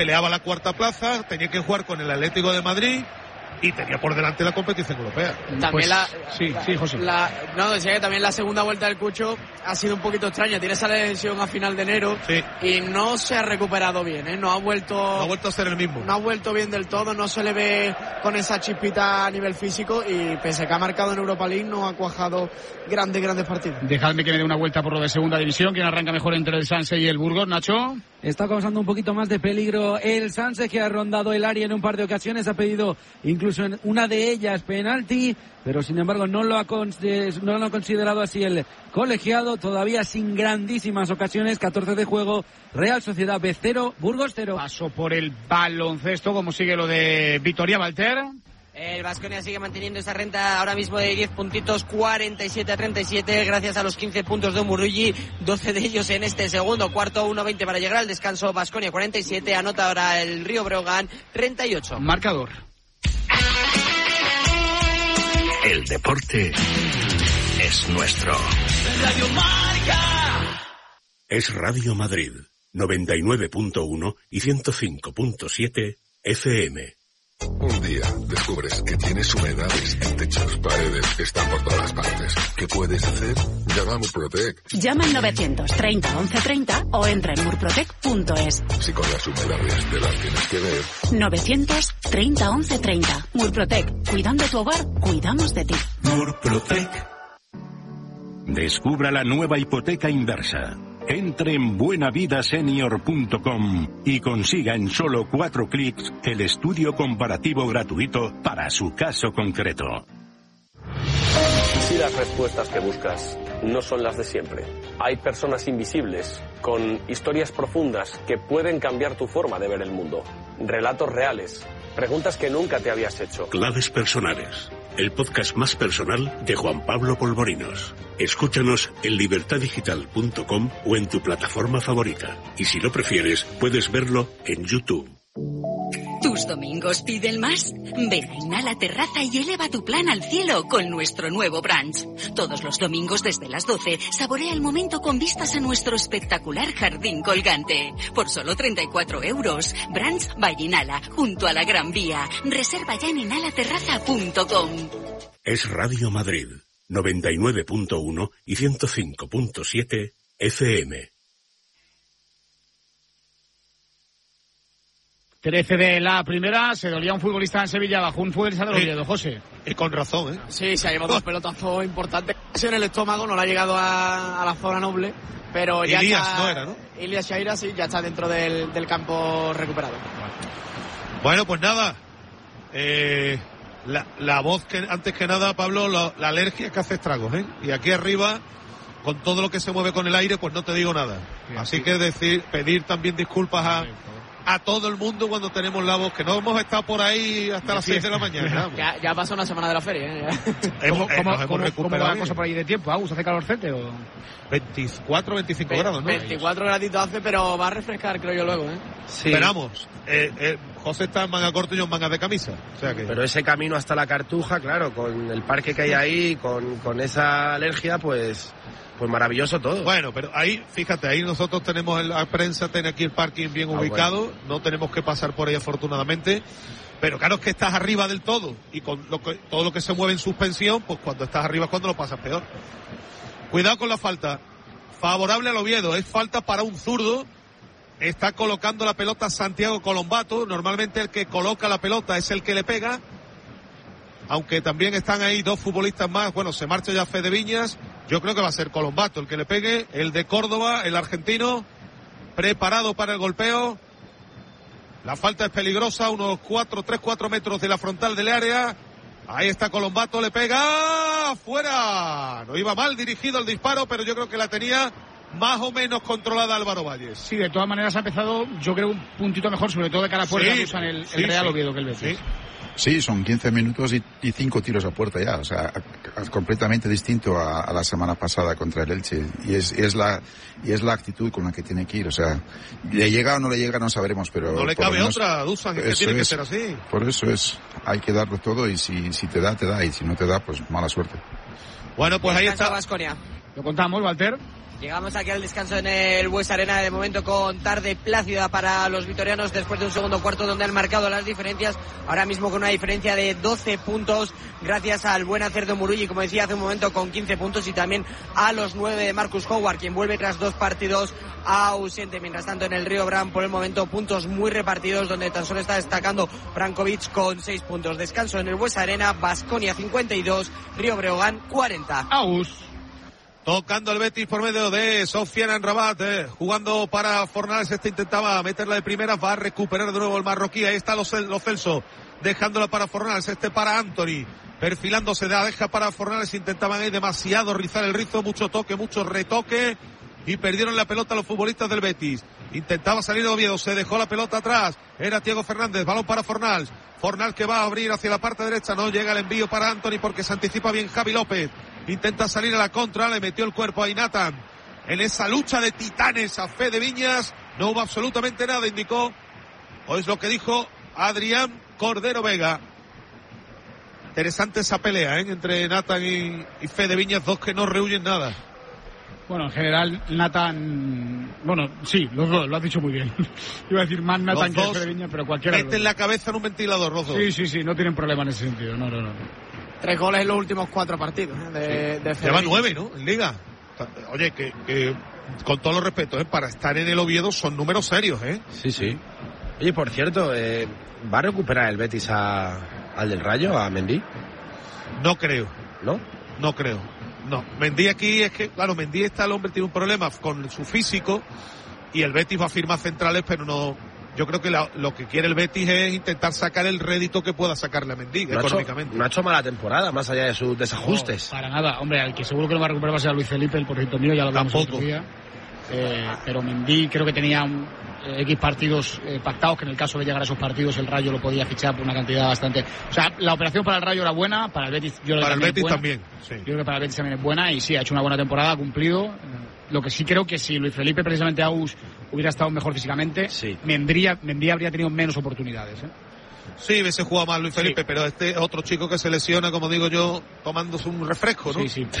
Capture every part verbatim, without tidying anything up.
peleaba la cuarta plaza, tenía que jugar con el Atlético de Madrid y tenía por delante la competición europea. También pues, la, sí, sí, José. La, no, decía que también la segunda vuelta del Cucho ha sido un poquito extraña. Tiene esa lesión a final de enero sí. y no se ha recuperado bien, ¿eh? No ha vuelto... No ha vuelto a ser el mismo. No ha vuelto bien del todo, no se le ve con esa chispita a nivel físico y pese a que ha marcado en Europa League no ha cuajado grandes, grandes partidos. Dejadme que me dé una vuelta por lo de segunda división. ¿Quién arranca mejor entre el Sanse y el Burgos, Nacho? Está causando un poquito más de peligro el Sanse, que ha rondado el área en un par de ocasiones, ha pedido incluso en una de ellas penalti, pero sin embargo no lo ha, con, no lo ha considerado así el colegiado, todavía sin grandísimas ocasiones. Catorce de juego, Real Sociedad B cero, Burgos cero. Paso por el baloncesto, ¿cómo sigue lo de Vitoria, Walter? El Baskonia sigue manteniendo esta renta ahora mismo de diez puntitos, cuarenta y siete a treinta y siete, gracias a los quince puntos de Umurruyi, doce de ellos en este segundo cuarto, uno veinte para llegar al descanso. Baskonia cuarenta y siete, anota ahora el Río Breogán treinta y ocho. Marcador. El deporte es nuestro. Radio Marca. Es Radio Madrid, noventa y nueve punto uno y ciento cinco punto siete F M. Un día descubres que tienes humedades en techos, paredes, están por todas partes. ¿Qué puedes hacer? Llama a Murprotec. Llama al novecientos treinta once treinta o entra en murprotec punto es. Si con las humedades te las tienes que ver. novecientos treinta once treinta. Murprotec. Cuidando tu hogar, cuidamos de ti. Murprotec. Descubra la nueva hipoteca inversa. Entre en buenavidasenior punto com y consiga en solo cuatro clics el estudio comparativo gratuito para su caso concreto. Si las respuestas que buscas no son las de siempre, hay personas invisibles con historias profundas que pueden cambiar tu forma de ver el mundo. Relatos reales, preguntas que nunca te habías hecho. Claves personales. El podcast más personal de Juan Pablo Polvorinos. Escúchanos en libertad digital punto com o en tu plataforma favorita. Y si lo prefieres, puedes verlo en YouTube. ¿Tus domingos piden más? Ven a Inhala Terraza y eleva tu plan al cielo con nuestro nuevo brunch. Todos los domingos desde las doce, saborea el momento con vistas a nuestro espectacular jardín colgante. Por solo treinta y cuatro euros. Brunch by Inhala, junto a la Gran Vía. Reserva ya en inhala terraza punto com. Es Radio Madrid, noventa y nueve punto uno y ciento cinco punto siete F M. trece de la primera, se dolía un futbolista en Sevilla bajo un futbolista de Oviedo, José. Y con razón, ¿eh? Sí, se ha llevado dos pelotazos importantes en el estómago, no le ha llegado a, a la zona noble, pero ya Ilias está... no era, ¿no? Ilias Shaira, sí, ya está dentro del, del campo recuperado. Bueno, pues nada, eh, la, la voz que, antes que nada, Pablo, la, la alergia que hace estragos, ¿eh? Y aquí arriba, con todo lo que se mueve con el aire, pues no te digo nada. Así que decir, pedir también disculpas a... a todo el mundo cuando tenemos la voz, que no hemos estado por ahí hasta las seis de la mañana. Ya, ya pasó una semana de la feria, ¿eh? ¿Cómo, hemos, cómo, hemos cómo, ¿Cómo va la cosa por ahí de tiempo, Agus? ¿Hace calorcete o...? veinticuatro, veinticinco grados, ¿no? veinticuatro graditos hace, pero va a refrescar, creo yo, luego, ¿eh? Sí. Esperamos. Eh, eh, José está en manga corto y yo en manga de camisa. O sea que... Pero ese camino hasta la Cartuja, claro, con el parque que hay ahí, con, con esa alergia, pues... Pues maravilloso todo. Bueno, pero ahí, fíjate, ahí nosotros tenemos la prensa, tiene aquí el parking bien ah, ubicado, bueno. No tenemos que pasar por ahí afortunadamente, pero claro es que estás arriba del todo, y con lo que, todo lo que se mueve en suspensión, pues cuando estás arriba es cuando lo pasas peor. Cuidado con la falta, favorable al Oviedo, es falta para un zurdo, está colocando la pelota Santiago Colombato, normalmente el que coloca la pelota es el que le pega, aunque también están ahí dos futbolistas más, bueno, se marcha ya Fede Viñas. Yo creo que va a ser Colombato el que le pegue, el de Córdoba, el argentino, preparado para el golpeo. La falta es peligrosa, unos cuatro, tres, cuatro metros de la frontal del área. Ahí está Colombato, le pega, ¡fuera! No iba mal dirigido el disparo, pero yo creo que la tenía más o menos controlada Álvaro Valles. Sí, de todas maneras ha empezado, yo creo, un puntito mejor, sobre todo de cara a puerta, sí, usan el, sí, el Real sí, Oviedo que el Betis. Sí. Sí, son quince minutos y, y cinco tiros a puerta ya, o sea, a, a, completamente distinto a, a la semana pasada contra el Elche. Y es, y es la y es la actitud con la que tiene que ir, o sea, le llega o no le llega no sabremos, pero... No le cabe menos, otra, Dusan, es que tiene que es, ser así. Por eso es, hay que darlo todo y si, si te da, te da, y si no te da, pues mala suerte. Bueno, pues ahí está. Baskonia. Lo contamos, Walter. Llegamos aquí al descanso en el Buesa Arena, de momento con tarde plácida para los vitorianos después de un segundo cuarto donde han marcado las diferencias, ahora mismo con una diferencia de doce puntos gracias al buen hacer de Murulli, como decía hace un momento, con quince puntos, y también a los nueve de Marcus Howard, quien vuelve tras dos partidos ausente. Mientras tanto en el Río Bran, por el momento puntos muy repartidos, donde tan solo está destacando Brankovic con seis puntos. Descanso en el Buesa Arena, Baskonia cincuenta y dos, Río Breogán cuarenta. Aus. Tocando el Betis por medio de Sofiane Amrabat, eh, jugando para Fornals. Este intentaba meterla de primera, va a recuperar de nuevo el marroquí. Ahí está Lo Celso, dejándola para Fornals. Este para Anthony, perfilándose, la deja para Fornals. Intentaban ahí demasiado rizar el rizo, mucho toque, mucho retoque, y perdieron la pelota los futbolistas del Betis. Intentaba salir de Oviedo, se dejó la pelota atrás, era Thiago Fernández, balón para Fornals. Fornals que va a abrir hacia la parte derecha, no llega el envío para Anthony porque se anticipa bien Javi López. Intenta salir a la contra, le metió el cuerpo a Nathan. En esa lucha de titanes a Fede Viñas no hubo absolutamente nada, indicó, o es lo que dijo Adrián Cordero Vega. Interesante esa pelea, ¿eh? Entre Nathan y, y Fede Viñas, dos que no rehuyen nada. Bueno, en general, Nathan... Bueno, sí, los dos, lo has dicho muy bien. Iba a decir más Nathan que Fede Viñas, pero cualquiera. Meten la cabeza en un ventilador, los dos. Sí, sí, sí, no tienen problema en ese sentido, no, no, no. Tres goles en los últimos cuatro partidos, ¿eh? de, sí. de Fede Lleva Viñas. nueve, ¿no? En Liga. Oye, que, que con todos los respetos, ¿eh? Para estar en el Oviedo son números serios, ¿eh? Sí, sí. Oye, por cierto, eh, ¿va a recuperar el Betis a, al del Rayo, a Mendy? No creo. ¿No? No creo. No. Mendy aquí es que, claro, Mendy está, el hombre tiene un problema con su físico y el Betis va a firmar centrales, pero no... Yo creo que la, lo que quiere el Betis es intentar sacar el rédito que pueda sacarle a Mendy, no económicamente. Ha hecho, no ha hecho mala temporada, más allá de sus desajustes. No, para nada. Hombre, al que seguro que no va a recuperar va a ser a Luis Felipe, el porcito mío, ya lo hablamos otro día. Eh, pero Mendy creo que tenía un, eh, X partidos eh, pactados, que en el caso de llegar a esos partidos el Rayo lo podía fichar por una cantidad bastante... O sea, la operación para el Rayo era buena, para el Betis... Yo para el Betis buena. también, sí. Yo creo que para el Betis también es buena y sí, ha hecho una buena temporada, ha cumplido. Lo que sí creo que si Luis Felipe, precisamente Aus, hubiera estado mejor físicamente, sí. Mendy, Mendy habría tenido menos oportunidades, ¿eh? Sí, hubiese jugado más Luis Felipe, sí. Pero este otro chico que se lesiona, como digo yo, tomándose un refresco, ¿no? Sí, sí.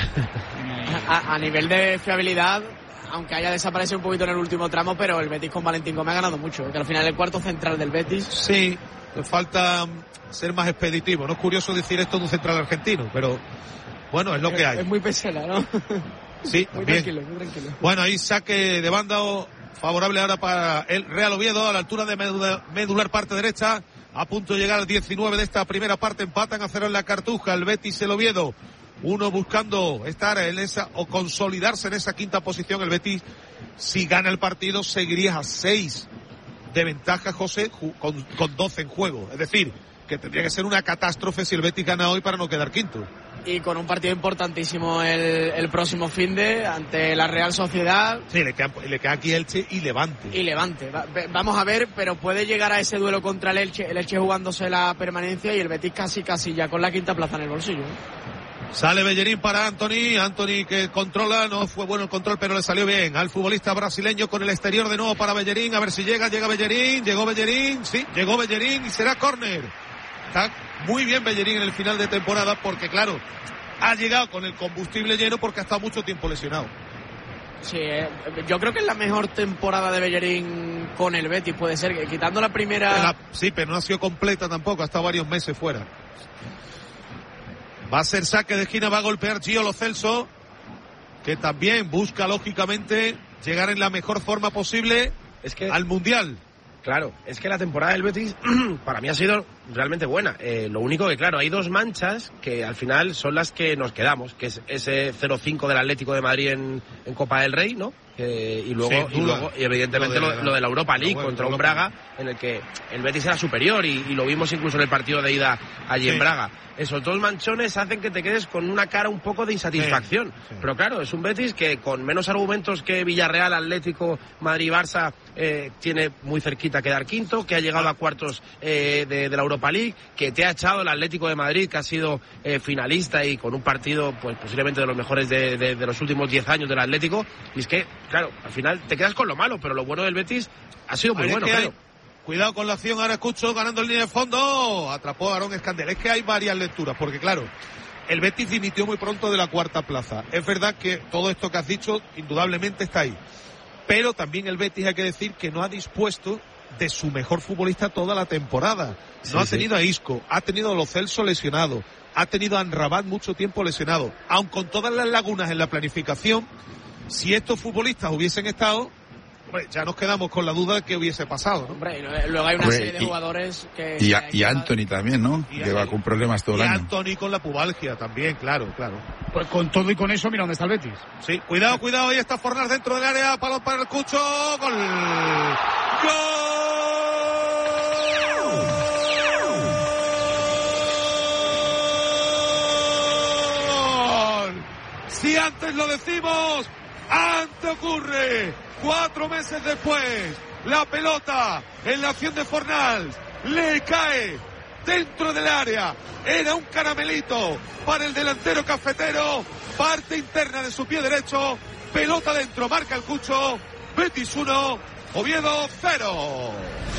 a, a nivel de fiabilidad, aunque haya desaparecido un poquito en el último tramo, pero el Betis con Valentín Gómez ha ganado mucho, que al final el cuarto central del Betis... Sí, le falta ser más expeditivo. No es curioso decir esto de un central argentino, pero bueno, es lo que hay. Es muy pesela, ¿no? Sí, muy también. tranquilo, muy tranquilo. Bueno, ahí saque de banda favorable ahora para el Real Oviedo a la altura de medular, medular parte derecha, a punto de llegar al diecinueve de esta primera parte. Empatan a cero en la Cartuja el Betis y el Oviedo, uno buscando estar en esa o consolidarse en esa quinta posición. El Betis, si gana el partido, seguiría a seis de ventaja, José, con, con doce en juego. Es decir, que tendría que ser una catástrofe si el Betis gana hoy para no quedar quinto. Y con un partido importantísimo el, el próximo finde ante la Real Sociedad. Sí, le queda, le queda aquí Elche y Levante. Y Levante. Va, vamos a ver, pero puede llegar a ese duelo contra el Elche, el Elche jugándose la permanencia y el Betis casi casi ya con la quinta plaza en el bolsillo. Sale Bellerín para Anthony, Anthony que controla, no fue bueno el control pero le salió bien al futbolista brasileño con el exterior de nuevo para Bellerín, a ver si llega, llega Bellerín, llegó Bellerín, sí, llegó Bellerín y será córner. Está muy bien Bellerín en el final de temporada porque claro, ha llegado con el combustible lleno porque ha estado mucho tiempo lesionado. Sí, eh, yo creo que es la mejor temporada de Bellerín con el Betis, puede ser, que quitando la primera... La, sí, pero no ha sido completa tampoco, ha estado varios meses fuera. Va a ser saque de esquina, va a golpear Gio Lo Celso, que también busca lógicamente llegar en la mejor forma posible es que, al Mundial. Claro, es que la temporada del Betis para mí ha sido realmente buena. Eh, lo único que, claro, hay dos manchas que al final son las que nos quedamos, que es ese cero cinco del Atlético de Madrid en, en Copa del Rey, ¿no? Eh, y luego, y luego y evidentemente lo de, la, lo de la Europa League bueno, contra un Braga en el que el Betis era superior y, y lo vimos incluso en el partido de ida allí sí. en Braga. Esos dos manchones hacen que te quedes con una cara un poco de insatisfacción. Sí, sí. Pero claro, es un Betis que con menos argumentos que Villarreal, Atlético, Madrid y Barça eh, tiene muy cerquita quedar quinto, que ha llegado a cuartos eh, de, de la Europa League, que te ha echado el Atlético de Madrid, que ha sido eh, finalista y con un partido pues posiblemente de los mejores de, de, de los últimos diez años del Atlético. Y es que, claro, al final te quedas con lo malo, pero lo bueno del Betis ha sido muy bueno, creo. Cuidado con la acción, ahora escucho, ganando en línea de fondo, atrapó a Aarón Escandel. Es que hay varias lecturas, porque claro, el Betis dimitió muy pronto de la cuarta plaza. Es verdad que todo esto que has dicho indudablemente está ahí. Pero también el Betis, hay que decir, que no ha dispuesto de su mejor futbolista toda la temporada. No sí, ha sí. tenido a Isco, ha tenido a Lo Celso lesionado, ha tenido a Amrabat mucho tiempo lesionado. Aun con todas las lagunas en la planificación, si estos futbolistas hubiesen estado, hombre, ya nos quedamos con la duda de qué hubiese pasado, ¿no? Hombre, y luego hay una Hombre, serie de y, jugadores que... Y, a, y Anthony también, ¿no? Y que va con problemas todo y el año. Anthony con la pubalgia también, claro, claro. Pues con todo y con eso, mira dónde está el Betis. Sí, cuidado, cuidado, ahí está Fornals dentro del área, balón para el Cucho, gol. ¡Gol! Si antes lo decimos, antes ocurre. Cuatro meses después, la pelota en la acción de Fornals le cae dentro del área. Era un caramelito para el delantero cafetero, parte interna de su pie derecho, pelota dentro, marca el Cucho. Betis uno, Oviedo cero.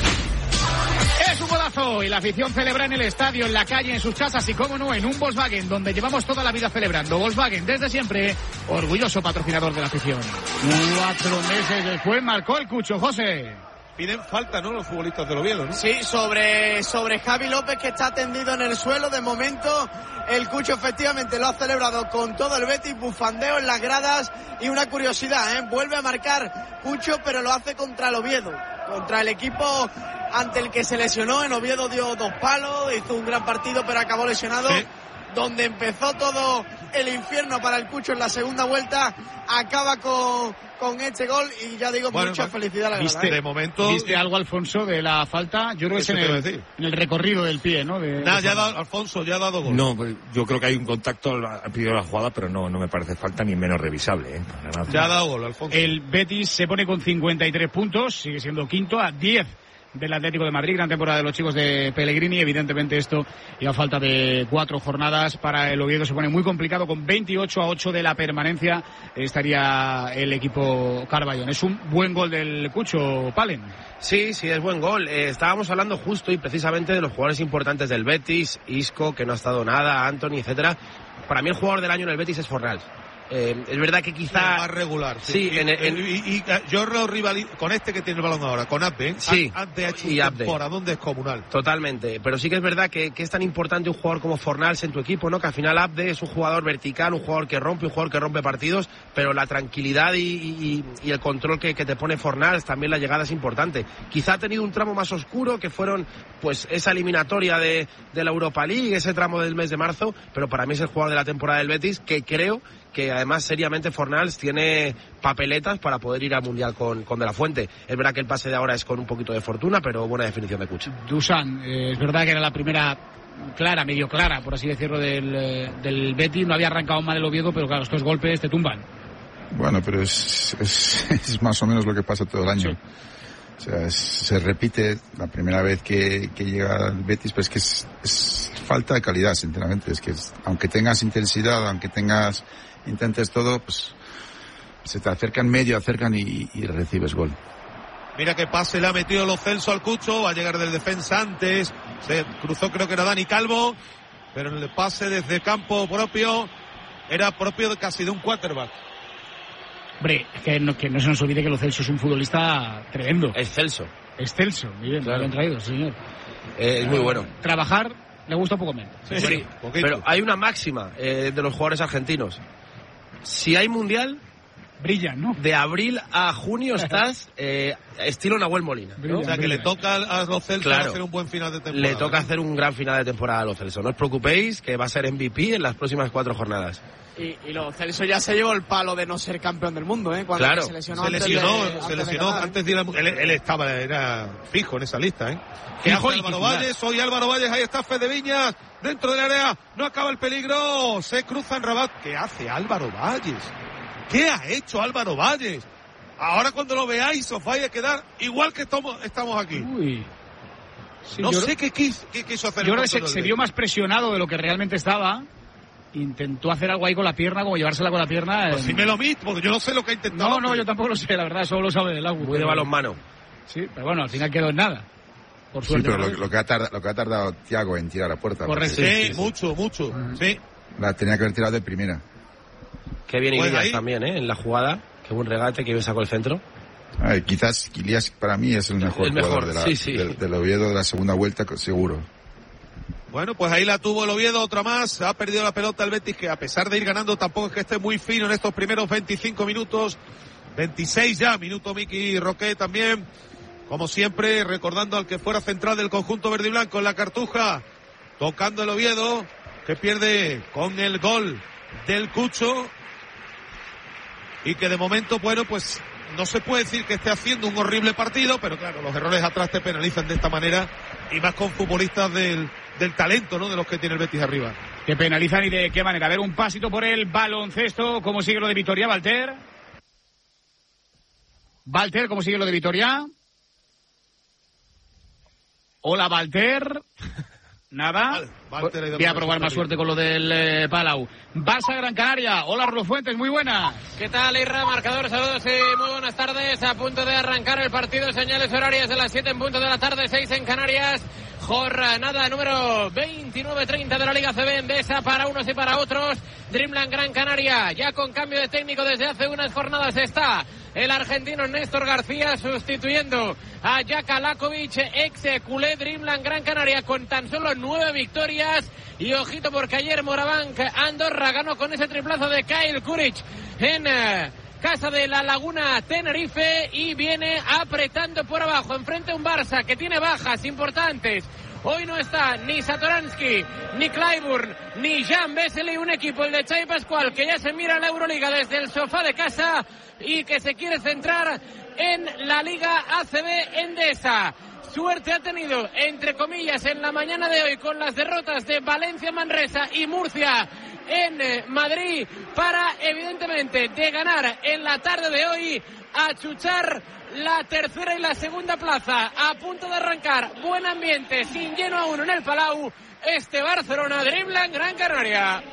Es un golazo y la afición celebra en el estadio, en la calle, en sus casas y, cómo no, en un Volkswagen, donde llevamos toda la vida celebrando. Volkswagen, desde siempre, orgulloso patrocinador de la afición. Cuatro meses después marcó el Cucho, José. Piden falta, ¿no?, los futbolistas del Oviedo, ¿no? Sí, sobre, sobre Javi López, que está tendido en el suelo. De momento, el Cucho efectivamente lo ha celebrado con todo el Betis, bufandeo en las gradas. Y una curiosidad, ¿eh? Vuelve a marcar Cucho, pero lo hace contra el Oviedo, contra el equipo ante el que se lesionó. En Oviedo dio dos palos, hizo un gran partido, pero acabó lesionado. Sí. Donde empezó todo el infierno para el Cucho en la segunda vuelta, acaba con, con este gol y ya digo, bueno, mucha felicidad a la ¿viste, de momento ¿Viste algo, Alfonso, de la falta? Yo creo que es en el, en el recorrido del pie, ¿no? De, Nada, de ya ha dado, Alfonso, ya ha dado gol. No, yo creo que hay un contacto al principio de la jugada, pero no, no me parece falta ni menos revisable, ¿eh? Nada. Ya ha dado gol, Alfonso. El Betis se pone con cincuenta y tres puntos, sigue siendo quinto a diez del Atlético de Madrid. Gran temporada de los chicos de Pellegrini. Evidentemente esto, y a falta de cuatro jornadas para el Oviedo, se pone muy complicado. Con veintiocho a ocho de la permanencia estaría el equipo Carballón. Es un buen gol del Cucho, Palen. Sí, sí, es buen gol. Eh, estábamos hablando justo y precisamente de los jugadores importantes del Betis, Isco, que no ha estado nada, Anthony, etcétera. Para mí el jugador del año en el Betis es Fornals. Eh, es verdad que quizá más regular, sí, sí. En, en... Y, y, y yo lo rivalizo con este que tiene el balón ahora, con Abde. Sí, Abde ha hecho y un temporadón descomunal. Totalmente, pero sí que es verdad que, que es tan importante un jugador como Fornals en tu equipo, ¿no? Que al final Abde es un jugador vertical, un jugador que rompe, un jugador que rompe partidos, pero la tranquilidad y, y, y el control que, que te pone Fornals, también la llegada es importante. Quizá ha tenido un tramo más oscuro, que fueron pues esa eliminatoria de, de la Europa League, ese tramo del mes de marzo, pero para mí es el jugador de la temporada del Betis, que creo que además seriamente Fornals tiene papeletas para poder ir al Mundial con, con De La Fuente. Es verdad que el pase de ahora es con un poquito de fortuna, pero buena definición de Cucho. Dusan, eh, es verdad que era la primera clara, medio clara, por así decirlo, del, del Betis. No había arrancado mal el Oviedo, pero claro, estos golpes te tumban. Bueno, pero es, es, es más o menos lo que pasa todo el año. Sí. O sea, es, se repite la primera vez que, que llega el Betis, pero es que es, es falta de calidad, sinceramente. Es que es, aunque tengas intensidad, aunque tengas intentes todo, pues se te acercan medio, acercan y, y recibes gol. Mira que pase le ha metido Lo Celso al Cucho, va a llegar del defensa antes, se cruzó, creo que era Dani Calvo, pero en el pase desde campo propio era propio de casi de un quarterback. Hombre, que no, que no se nos olvide que Lo Celso es un futbolista tremendo. Es Celso. Es Celso, muy bien, claro. Lo han traído, señor. Eh, es muy bueno. Trabajar le gusta un poco menos. Sí, sí, pero hay una máxima eh, de los jugadores argentinos. Si hay mundial, brillan, ¿no? De abril a junio estás eh, estilo Nahuel Molina, ¿no? Brillan, o sea, que brillan. Le toca a Lo Celso claro, hacer un buen final de temporada. Le toca ¿no? hacer un gran final de temporada a Lo Celso. No os preocupéis, que va a ser M V P en las próximas cuatro jornadas. Y, y Lo Celso ya se llevó el palo de no ser campeón del mundo, ¿eh? Cuando claro. se lesionó, se lesionó, de, se antes lesionó de antes de ir a, él, él estaba, era fijo en esa lista, ¿eh? ¿Qué hace Álvaro Valles? Hoy Álvaro Valles, ahí está Fede Viñas, dentro del área, no acaba el peligro, se cruza en Rabat. ¿Qué hace Álvaro Valles? ¿Qué ha hecho Álvaro Valles? Ahora cuando lo veáis os vais a quedar igual que estamos, estamos aquí. Uy. Sí, no sé qué quiso, qué quiso hacer. Yo creo que se, se vio más presionado de lo que realmente estaba. Intentó hacer algo ahí con la pierna, como llevársela con la pierna. Pues eh... si me lo mismo, porque yo no sé lo que ha intentado. No, no, pero... yo tampoco lo sé, la verdad, solo lo sabe del agua. Muy de balonmano. Sí, pero bueno, al final quedó en nada. Por suerte. Sí, pero lo, lo, que ha tardado, lo que ha tardado Thiago en tirar a puerta. Correcto. Sí, sí, sí, mucho, mucho. Uh-huh. Sí. La tenía que haber tirado de primera. Qué bien pues Ilías también, ¿eh? En la jugada. Qué buen regate, que bien sacó el centro. Ay, quizás Ilías para mí es el mejor, el mejor jugador de la, sí, sí. Del, del Oviedo de la segunda vuelta, seguro. Bueno, pues ahí la tuvo el Oviedo, otra más. Ha perdido la pelota el Betis, que a pesar de ir ganando tampoco es que esté muy fino en estos primeros veinticinco minutos. veintiséis ya, minuto Miki Roque también. Como siempre, recordando al que fuera central del conjunto verde y blanco en la Cartuja. Tocando el Oviedo, que pierde con el gol del Cucho. Y que de momento, bueno, pues no se puede decir que esté haciendo un horrible partido, pero claro, los errores atrás te penalizan de esta manera, y más con futbolistas del, del talento, ¿no?, de los que tiene el Betis arriba. Que penalizan y de qué manera. A ver, un pasito por el baloncesto. ¿Cómo sigue lo de Vitoria, Valter? Valter, ¿cómo sigue lo de Vitoria? Hola, Valter. Nada. Vale, voy a probar más suerte con lo del eh, Palau. Barça Gran Canaria. Hola, Rulo Fuentes, muy buena. ¿Qué tal, Irra? Marcador, saludos y muy buenas tardes. A punto de arrancar el partido. Señales horarias de las siete en punto de la tarde, seis en Canarias. Jornada número veintinueve treinta de la Liga C B Endesa para unos y para otros. Dreamland Gran Canaria, ya con cambio de técnico desde hace unas jornadas está el argentino Néstor García sustituyendo a Jaka Lakovic, ex culé. Dreamland Gran Canaria con tan solo nueve victorias. Y ojito porque ayer Morabanc Andorra ganó con ese triplazo de Kyle Kuric en eh, casa de la Laguna Tenerife y viene apretando por abajo. Enfrente un Barça que tiene bajas importantes. Hoy no está ni Satoransky, ni Clyburn, ni Jan Vesely, un equipo, el de Xavi Pascual, que ya se mira la Euroliga desde el sofá de casa y que se quiere centrar en la Liga A C B Endesa. Suerte ha tenido, entre comillas, en la mañana de hoy con las derrotas de Valencia, Manresa y Murcia en Madrid para, evidentemente, de ganar en la tarde de hoy, achuchar la tercera y la segunda plaza. A punto de arrancar, buen ambiente, sin lleno a uno en el Palau, este Barcelona Dreamland Gran Canaria.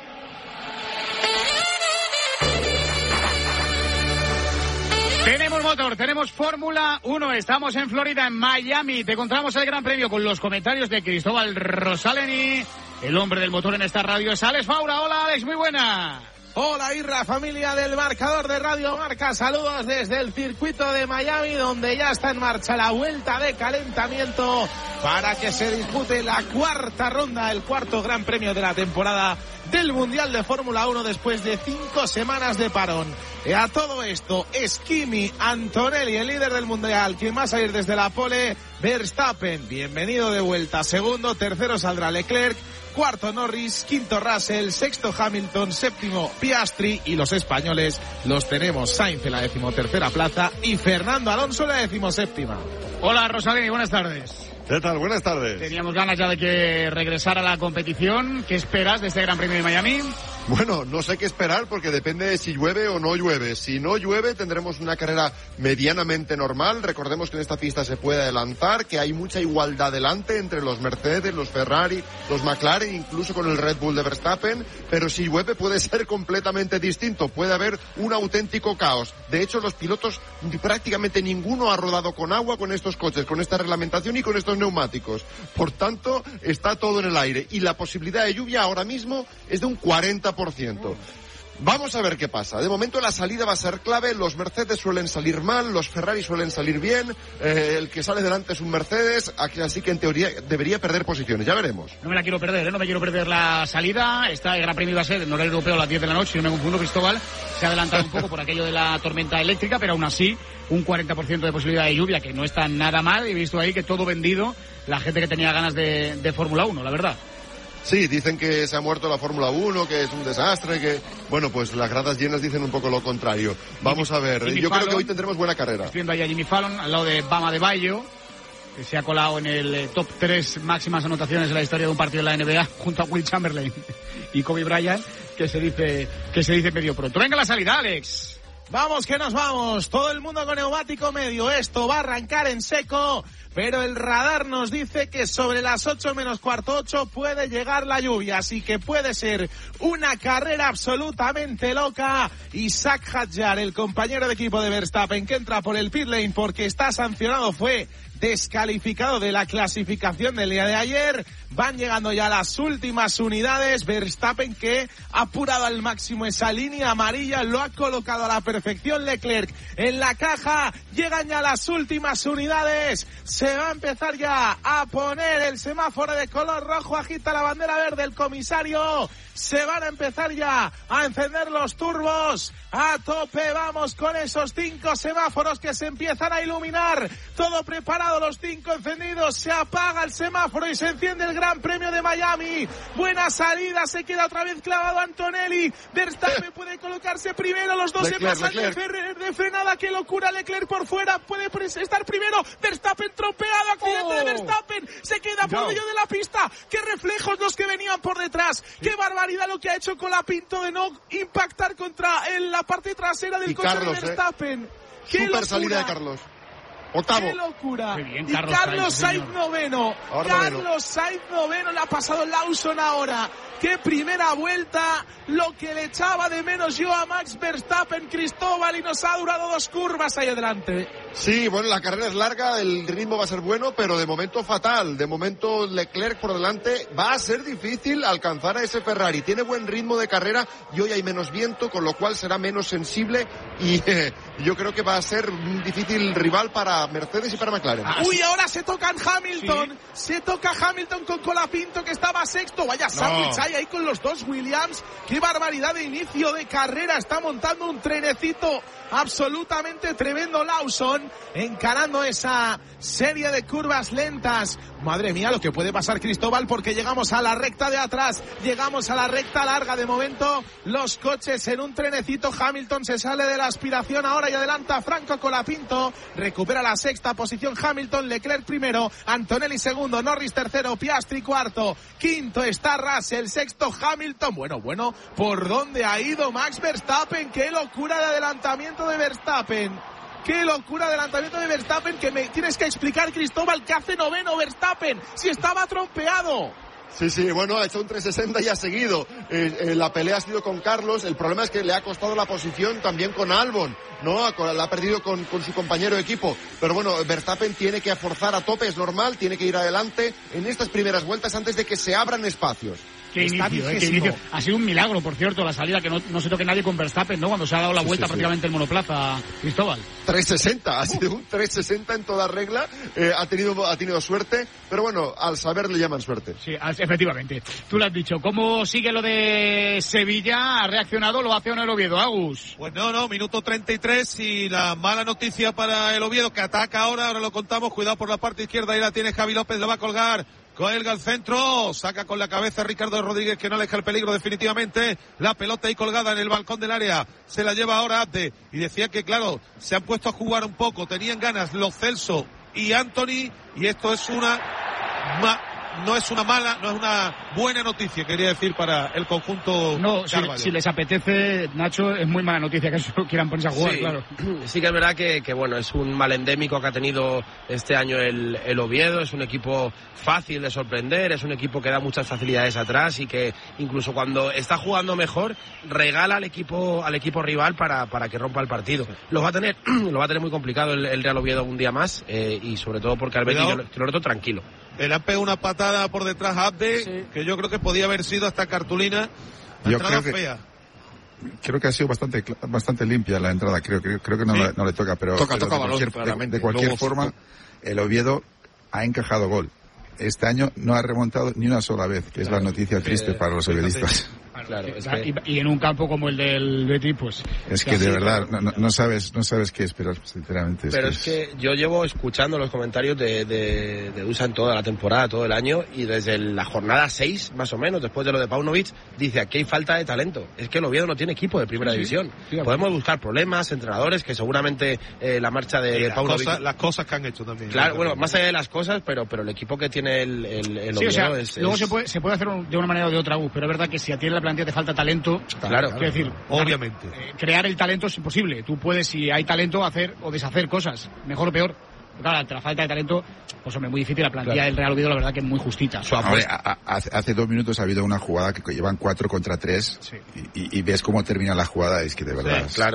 Tenemos motor, tenemos Fórmula uno, estamos en Florida, en Miami. Te contamos el Gran Premio con los comentarios de Cristóbal Rosaleni. El hombre del motor en esta radio es Alex Faura. Hola, Alex, muy buena. Hola, Irra, familia del marcador de Radio Marca. Saludos desde el circuito de Miami, donde ya está en marcha la vuelta de calentamiento para que se dispute la cuarta ronda, el cuarto Gran Premio de la temporada del Mundial de Fórmula uno después de cinco semanas de parón. Y a todo esto es Kimi Antonelli, el líder del Mundial, quien va a salir desde la pole. Verstappen, bienvenido de vuelta. Segundo, tercero saldrá Leclerc. Cuarto Norris, quinto Russell, sexto Hamilton, séptimo Piastri, y los españoles los tenemos Sainz en la decimotercera plaza y Fernando Alonso en la decimoséptima. Hola, Rosalini, buenas tardes. ¿Qué tal? Buenas tardes. Teníamos ganas ya de que regresara a la competición. ¿Qué esperas de este Gran Premio de Miami? Bueno, no sé qué esperar porque depende de si llueve o no llueve. Si no llueve tendremos una carrera medianamente normal. Recordemos que en esta pista se puede adelantar, que hay mucha igualdad delante entre los Mercedes, los Ferrari, los McLaren, incluso con el Red Bull de Verstappen. Pero si llueve puede ser completamente distinto. Puede haber un auténtico caos. De hecho, los pilotos prácticamente ninguno ha rodado con agua con estos coches, con esta reglamentación y con estos neumáticos. Por tanto, está todo en el aire. Y la posibilidad de lluvia ahora mismo es de un cuarenta por ciento. Vamos a ver qué pasa. De momento la salida va a ser clave. Los Mercedes suelen salir mal, los Ferrari suelen salir bien. Eh, el que sale delante es un Mercedes, así que en teoría debería perder posiciones. Ya veremos. No me la quiero perder, ¿eh? No me quiero perder la salida. Está el Gran Premio va a ser en horario europeo a las diez de la noche. Si no me confundo, Cristóbal se ha adelantado un poco por aquello de la tormenta eléctrica, pero aún así un cuarenta por ciento de posibilidad de lluvia, que no está nada mal. He visto ahí que todo vendido, la gente que tenía ganas de, de Fórmula uno, la verdad. Sí, dicen que se ha muerto la Fórmula uno, que es un desastre, que... Bueno, pues las gradas llenas dicen un poco lo contrario. Vamos a ver, Jimmy yo Fallon, creo que hoy tendremos buena carrera. Estoy viendo ahí a Jimmy Fallon, al lado de Bama de Bayo, que se ha colado en el eh, top tres máximas anotaciones de la historia de un partido de la N B A, junto a Will Chamberlain y Kobe Bryant, que se dice, que se dice medio pronto. Venga la salida, Alex. Vamos que nos vamos, todo el mundo con neumático medio, esto va a arrancar en seco, pero el radar nos dice que sobre las ocho menos cuarto ocho puede llegar la lluvia, así que puede ser una carrera absolutamente loca. Isaac Hadjar, el compañero de equipo de Verstappen, que entra por el pit lane porque está sancionado, fue descalificado de la clasificación del día de ayer. Van llegando ya las últimas unidades. Verstappen, que ha apurado al máximo esa línea amarilla, lo ha colocado a la perfección. Leclerc en la caja. Llegan ya las últimas unidades. Se va a empezar ya a poner el semáforo de color rojo. Agita la bandera verde el comisario. Se van a empezar ya a encender los turbos. A tope vamos con esos cinco semáforos que se empiezan a iluminar. Todo preparado, los cinco encendidos. Se apaga el semáforo y se enciende el Gran Premio de Miami. Buena salida, se queda otra vez clavado Antonelli. Verstappen puede colocarse primero. Los dos Leclerc, se pasan Leclerc. de, fer- de frenada. ¡Qué locura! Leclerc por fuera. Puede estar primero. Verstappen tropeado. Accidente Oh. de Verstappen. Se queda por No. medio de la pista. ¡Qué reflejos los que venían por detrás! ¡Qué barbaridad lo que ha hecho Colapinto de no impactar contra en la parte trasera del Y coche Carlos, de Verstappen! ¿eh? ¡Qué Super locura! salida de Carlos. Octavo. ¡Qué locura! Muy bien, y Carlos Carlos Sainz, Sainz noveno. Ahora Carlos noveno. Sainz noveno. Le ha pasado Lawson ahora. ¡Qué primera vuelta! Lo que le echaba de menos yo a Max Verstappen, Cristóbal, y nos ha durado dos curvas ahí adelante. Sí, bueno, la carrera es larga, el ritmo va a ser bueno, pero de momento fatal. De momento Leclerc por delante. Va a ser difícil alcanzar a ese Ferrari. Tiene buen ritmo de carrera y hoy hay menos viento, con lo cual será menos sensible y eh, yo creo que va a ser un difícil rival para Mercedes y para McLaren. Ah, Uy, ahora se tocan Hamilton. Sí. Se toca Hamilton con Colapinto, que estaba sexto. Vaya No. sándwich hay ahí con los dos Williams. Qué barbaridad de inicio de carrera. Está montando un trenecito absolutamente tremendo Lawson, encarando esa serie de curvas lentas. Madre mía, lo que puede pasar, Cristóbal, porque llegamos a la recta de atrás. Llegamos a la recta larga. De momento, los coches en un trenecito. Hamilton se sale de la aspiración ahora y adelanta Franco Colapinto. Recupera la sexta posición Hamilton. Leclerc primero, Antonelli segundo, Norris tercero, Piastri cuarto, quinto está Russell, sexto Hamilton. Bueno, bueno, ¿por dónde ha ido Max Verstappen? ¡Qué locura de adelantamiento de Verstappen! ¡Qué locura de adelantamiento de Verstappen! Que me tienes que explicar, Cristóbal, ¿qué hace noveno Verstappen si estaba trompeado? Sí, sí, bueno, ha hecho un trescientos sesenta y ha seguido. Eh, eh, la pelea ha sido con Carlos. El problema es que le ha costado la posición también con Albon, ¿no? La ha perdido con, con su compañero de equipo. Pero bueno, Verstappen tiene que forzar a tope, es normal, tiene que ir adelante en estas primeras vueltas antes de que se abran espacios. Qué inicio, eh, qué inicio. Ha sido un milagro, por cierto, la salida, que no, no se toque nadie con Verstappen, ¿no? Cuando se ha dado la Sí, vuelta sí, sí. prácticamente el monoplaza, Cristóbal. trescientos sesenta, ha sido un trescientos sesenta en toda regla. Eh, ha tenido ha tenido suerte, pero bueno, al saber le llaman suerte. Sí, efectivamente. Tú lo has dicho. ¿Cómo sigue lo de Sevilla? ¿Ha reaccionado? ¿Lo hace o no el Oviedo, Agus? Pues no, no, minuto treinta y tres y la mala noticia para el Oviedo, que ataca ahora, ahora lo contamos. Cuidado por la parte izquierda, ahí la tiene Javi López, lo va a colgar. Cuelga al centro, saca con la cabeza Ricardo Rodríguez, que no aleja el peligro definitivamente. La pelota ahí colgada en el balcón del área, se la lleva ahora Abde. Y decía que, claro, se han puesto a jugar un poco, tenían ganas Lo Celso y Anthony, y esto es una... Ma- no es una mala, no es una buena noticia, quería decir, para el conjunto. No, si, si les apetece, Nacho, es muy mala noticia que eso quieran ponerse a jugar, sí, claro. Sí que es verdad que, que, bueno, es un mal endémico que ha tenido este año el, el Oviedo. Es un equipo fácil de sorprender, es un equipo que da muchas facilidades atrás y que incluso cuando está jugando mejor, regala al equipo al equipo rival para, para que rompa el partido. Lo va a tener lo va a tener muy complicado el, el Real Oviedo un día más, eh, y sobre todo porque al Betis yo, lo- yo lo noto tranquilo. Le han pegado una patada por detrás a Abde, sí, que yo creo que podía haber sido hasta cartulina. Yo Entrada creo que, fea. creo que ha sido bastante bastante limpia la entrada, creo, creo, creo que no, Sí. le, no le toca, pero, Toca, pero toca de, balón, cualquier, de- claramente. de cualquier Luego- forma, el Oviedo ha encajado gol. Este año no ha remontado ni una sola vez, que es Claro, la noticia triste eh, para los oviedistas. Claro, es y, que- y en un campo como el del Betis, pues... Es que de verdad, no, no- no sabes no sabes qué esperar, sinceramente. Pero que es que yo llevo escuchando los comentarios de, de, de Dusan toda la temporada, todo el año, y desde la jornada seis, más o menos, después de lo de Paunovic, dice aquí hay falta de talento. Es que el Oviedo no tiene equipo de primera Sí, sí. división. Sí, de Podemos buscar problemas, entrenadores, que seguramente eh, la marcha de, Y de las, Paunovic... cosas, las cosas que han hecho también. Claro, bueno, más allá de las cosas, pero pero el equipo que tiene el, el, el Sí, Oviedo o sea, es... luego es- se puede se puede hacer de una manera o de otra, Gus, pero es verdad que si a ti en la plantilla te falta talento, Claro, quiero decir, obviamente. eh, crear el talento es imposible. Tú puedes, si hay talento, hacer o deshacer cosas, mejor o peor. Pero claro, ante la falta de talento, pues hombre, muy difícil. La plantilla Claro. del Real Oviedo, la verdad que es muy justita. Hombre, a- a- hace, hace dos minutos ha habido una jugada que llevan cuatro contra tres y, y- y ves cómo termina la jugada, es que de verdad... Sí, claro.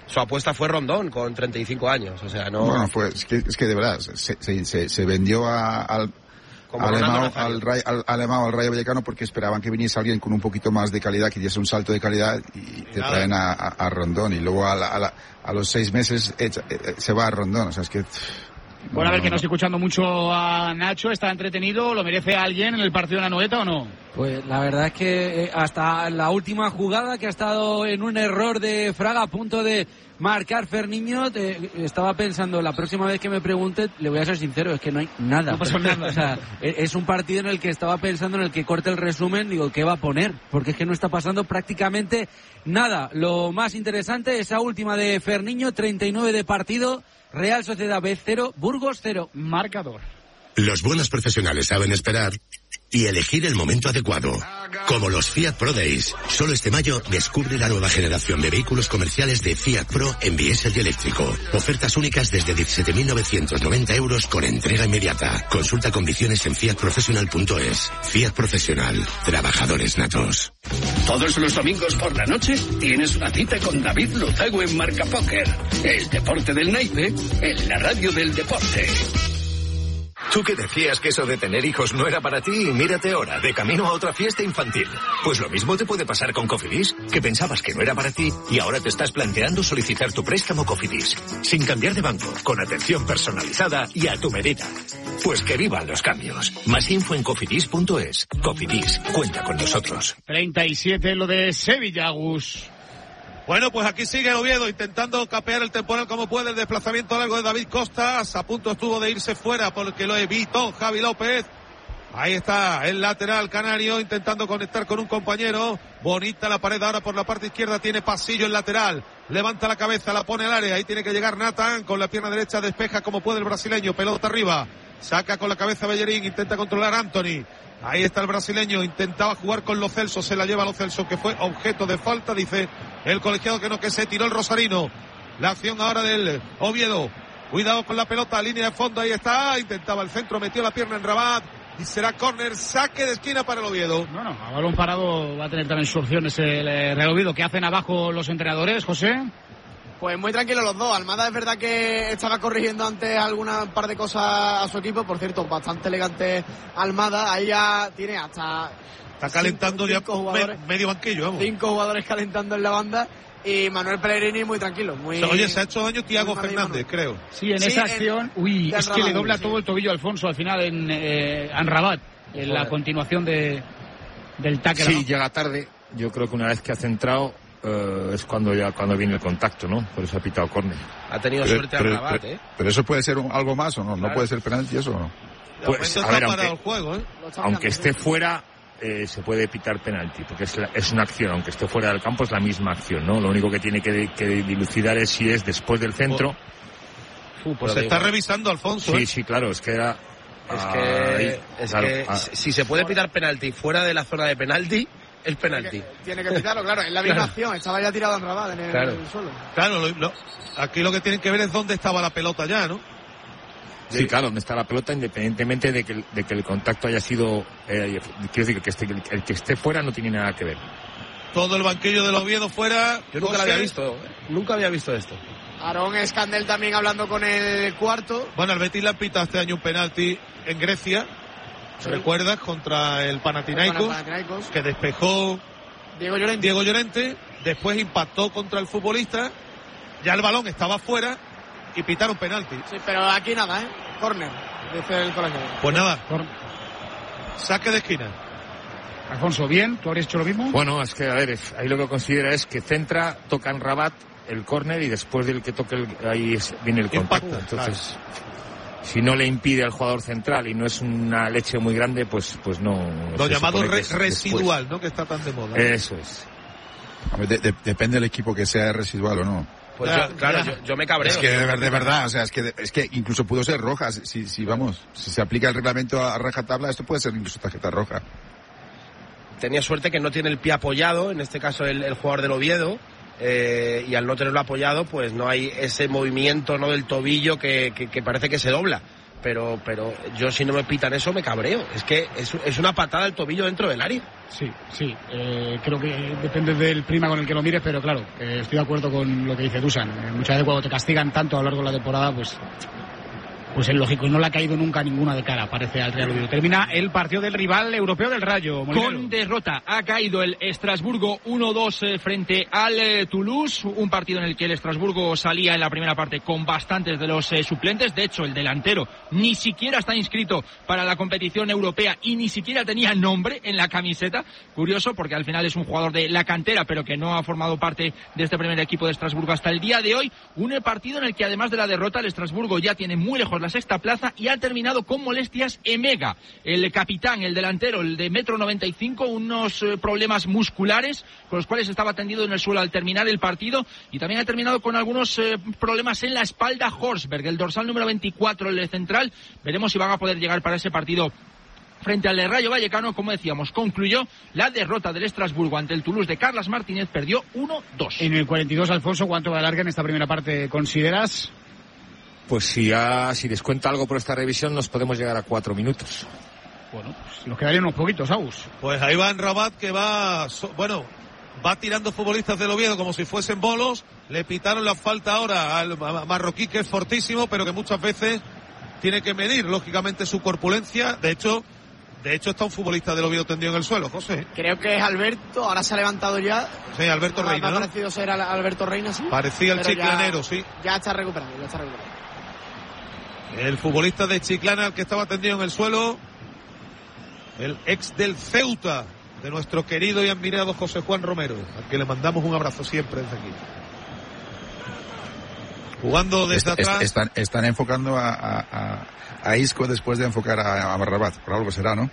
su apuesta fue Rondón con treinta y cinco años, o sea, no... Bueno, fue, es que, es que de verdad, se, se, se, se vendió a, al... Alemão al, Ray, al, Alemão al Rayo Vallecano porque esperaban que viniese alguien con un poquito más de calidad, que diese un salto de calidad y te Nada. traen a, a, a Rondón y luego a, la, a, la, a los seis meses echa, eh, se va a Rondón, o sea, es que... Bueno, a ver, que no estoy escuchando mucho a Nacho, está entretenido, ¿lo merece alguien en el partido de la Anoeta o no? Pues la verdad es que eh, hasta la última jugada, que ha estado en un error de Fraga a punto de marcar Ferniño, eh, estaba pensando, la próxima vez que me pregunte, le voy a ser sincero, es que no hay nada. No pasó nada. O sea, es un partido en el que estaba pensando, en el que corte el resumen, digo, ¿qué va a poner? Porque es que no está pasando prácticamente nada. Lo más interesante, esa última de Ferniño, treinta y nueve de partido, Real Sociedad B cero, Burgos cero. Marcador. Los buenos profesionales saben esperar y elegir el momento adecuado. Como los Fiat Pro Days. Solo este mayo descubre la nueva generación de vehículos comerciales de Fiat Pro en diésel y eléctrico. Ofertas únicas desde diecisiete mil novecientos noventa euros con entrega inmediata. Consulta condiciones en fiat professional punto es. Fiat Profesional. Trabajadores natos. Todos los domingos por la noche tienes una cita con David Luzago en Marca Póker. El deporte del naipe en la radio del deporte. Tú que decías que eso de tener hijos no era para ti y mírate ahora, de camino a otra fiesta infantil. Pues lo mismo te puede pasar con Cofidis, que pensabas que no era para ti y ahora te estás planteando solicitar tu préstamo Cofidis. Sin cambiar de banco, con atención personalizada y a tu medida. Pues que vivan los cambios. Más info en cofidis punto es. Cofidis, cuenta con nosotros. treinta y siete lo de Sevilla, Agus. Bueno, pues aquí sigue el Oviedo intentando capear el temporal como puede. El desplazamiento largo de David Costas. A punto estuvo de irse fuera porque lo evitó Javi López. Ahí está el lateral canario intentando conectar con un compañero. Bonita la pared ahora por la parte izquierda. Tiene pasillo el lateral. Levanta la cabeza, la pone al área. Ahí tiene que llegar Nathan. Con la pierna derecha despeja como puede el brasileño. Pelota arriba. Saca con la cabeza Bellerín. Intenta controlar a Anthony. Ahí está el brasileño, intentaba jugar con Lo Celso, se la lleva Lo Celso, que fue objeto de falta, dice el colegiado que no, que se tiró el rosarino. La acción ahora del Oviedo, cuidado con la pelota, línea de fondo, ahí está, intentaba el centro, metió la pierna en Rabat, y será córner, saque de esquina para el Oviedo. No, no, a balón parado va a tener también sus opciones el Real Oviedo. ¿Qué hacen abajo los entrenadores, José? Pues muy tranquilos los dos. Almada es verdad que estaba corrigiendo antes alguna par de cosas a su equipo. Por cierto, bastante elegante Almada. Ahí ya tiene hasta... Está calentando cinco, cinco ya me, medio banquillo, vamos. Cinco jugadores calentando en la banda. Y Manuel Pellegrini muy tranquilo. Muy, Oye, se ha hecho daño Thiago Fernández, creo. Sí, en sí, esa acción... En, uy, es que le dobla sí. todo el tobillo a Alfonso al final en, eh, en Rabat. En Joder. La continuación de, del tackle. Sí, ¿no? Llega tarde. Yo creo que una vez que ha centrado... Uh, es cuando ya cuando viene el contacto, ¿no? Por eso ha pitado córner. Ha tenido pero, suerte pero, a Rabat, pero, ¿eh? Pero eso puede ser un, algo más o no, claro. No puede ser penalti eso o no. Pues a ver, aunque, el juego, ¿eh? aunque esté fuera eh, se puede pitar penalti, porque es, la, es una acción, aunque esté fuera del campo es la misma acción, ¿no? Lo único que tiene que, que dilucidar es si es después del centro. Uh, pues se está digo, revisando Alfonso. Sí, ¿eh? sí, claro, es que era. Es que, ahí, es claro, que ah, si se puede pitar penalti fuera de la zona de penalti. El penalti. Tiene que, tiene que pitarlo, claro, es la misma claro. acción, estaba ya tirado en Rabat en el, claro. en el suelo. Claro, lo, lo, aquí lo que tienen que ver es dónde estaba la pelota ya, ¿no? Sí, claro, dónde está la pelota, independientemente de que, de que el contacto haya sido... Eh, quiero decir, que esté, el que esté fuera no tiene nada que ver. Todo el banquillo del Oviedo fuera... Yo nunca lo había visto, ¿eh? Nunca había visto esto. Aarón Escandel también hablando con el cuarto. Bueno, al Betis le han pitado este año un penalti en Grecia. ¿Se sí. recuerdas? Contra el Panathinaikos, el Panathinaikos, que despejó Diego Llorente. Diego Llorente, después impactó contra el futbolista, ya el balón estaba fuera y pitaron penalti. Sí, pero aquí nada, ¿eh? Córner, dice el colegio. Pues nada, saque de esquina. Alfonso, ¿bien? ¿Tú habrías hecho lo mismo? Bueno, es que, a ver, ahí lo que considera es que centra, toca en Rabat el córner y después del que toque el, ahí es, viene el contacto. Impacta, entonces... Claro. Si no le impide al jugador central y no es una leche muy grande, pues pues no... Lo llamado re residual, ¿no? Que está tan de moda. Eso es. A ver, de, de, depende del equipo que sea residual o no. Pues ya, yo, claro, yo, yo me cabreo. Es que de, de verdad, o sea, es que, es que incluso pudo ser roja. Si, si vamos, si se aplica el reglamento a rajatabla, esto puede ser incluso tarjeta roja. Tenía suerte que no tiene el pie apoyado, en este caso el, el jugador del Oviedo. Eh, y al no tenerlo apoyado pues no hay ese movimiento no del tobillo que, que, que parece que se dobla, pero pero yo si no me pitan eso me cabreo. Es que es, es una patada al tobillo dentro del área. Sí, sí, eh, creo que depende del prima con el que lo mires, pero claro, eh, estoy de acuerdo con lo que dice Dusan. Eh, muchas veces cuando te castigan tanto a lo largo de la temporada, pues pues es lógico, y no le ha caído nunca ninguna de cara, parece, al Real Oviedo. Termina el partido del rival europeo del Rayo. Molinero. Con derrota ha caído el Estrasburgo uno dos eh, frente al eh, Toulouse, un partido en el que el Estrasburgo salía en la primera parte con bastantes de los eh, suplentes. De hecho, el delantero ni siquiera está inscrito para la competición europea y ni siquiera tenía nombre en la camiseta. Curioso, porque al final es un jugador de la cantera, pero que no ha formado parte de este primer equipo de Estrasburgo hasta el día de hoy. Un eh, partido en el que, además de la derrota, el Estrasburgo ya tiene muy lejos la sexta plaza y ha terminado con molestias Emega, el capitán, el delantero, el de metro noventa y cinco, unos eh, problemas musculares con los cuales estaba tendido en el suelo al terminar el partido, y también ha terminado con algunos eh, problemas en la espalda Horsberg, el dorsal número veinticuatro, el central. Veremos si van a poder llegar para ese partido frente al Rayo Vallecano. Como decíamos, concluyó la derrota del Estrasburgo ante el Toulouse de Carlas Martínez, perdió uno dos. En el cuarenta y dos, Alfonso, ¿cuánto va de larga en esta primera parte consideras? Pues si, ha, si descuenta algo por esta revisión, nos podemos llegar a cuatro minutos. Bueno, pues nos quedarían unos poquitos, Agus. Pues ahí va en Rabat, que va, bueno, va tirando futbolistas del Oviedo como si fuesen bolos. Le pitaron la falta ahora al marroquí, que es fortísimo, pero que muchas veces tiene que medir, lógicamente, su corpulencia. De hecho, de hecho está un futbolista del Oviedo tendido en el suelo, José. Creo que es Alberto, ahora se ha levantado ya. Sí, Alberto ah, Reina, me ha ¿no? parecido ser Alberto Reina, sí. Parecía el chiclanero, sí. Ya está recuperado, ya está recuperado. El futbolista de Chiclana, el que estaba tendido en el suelo, el ex del Ceuta, de nuestro querido y admirado José Juan Romero, al que le mandamos un abrazo siempre desde aquí. Jugando desde Est, atrás. Están, están enfocando a, a, a Isco después de enfocar a, a Rabat, por algo será, ¿no?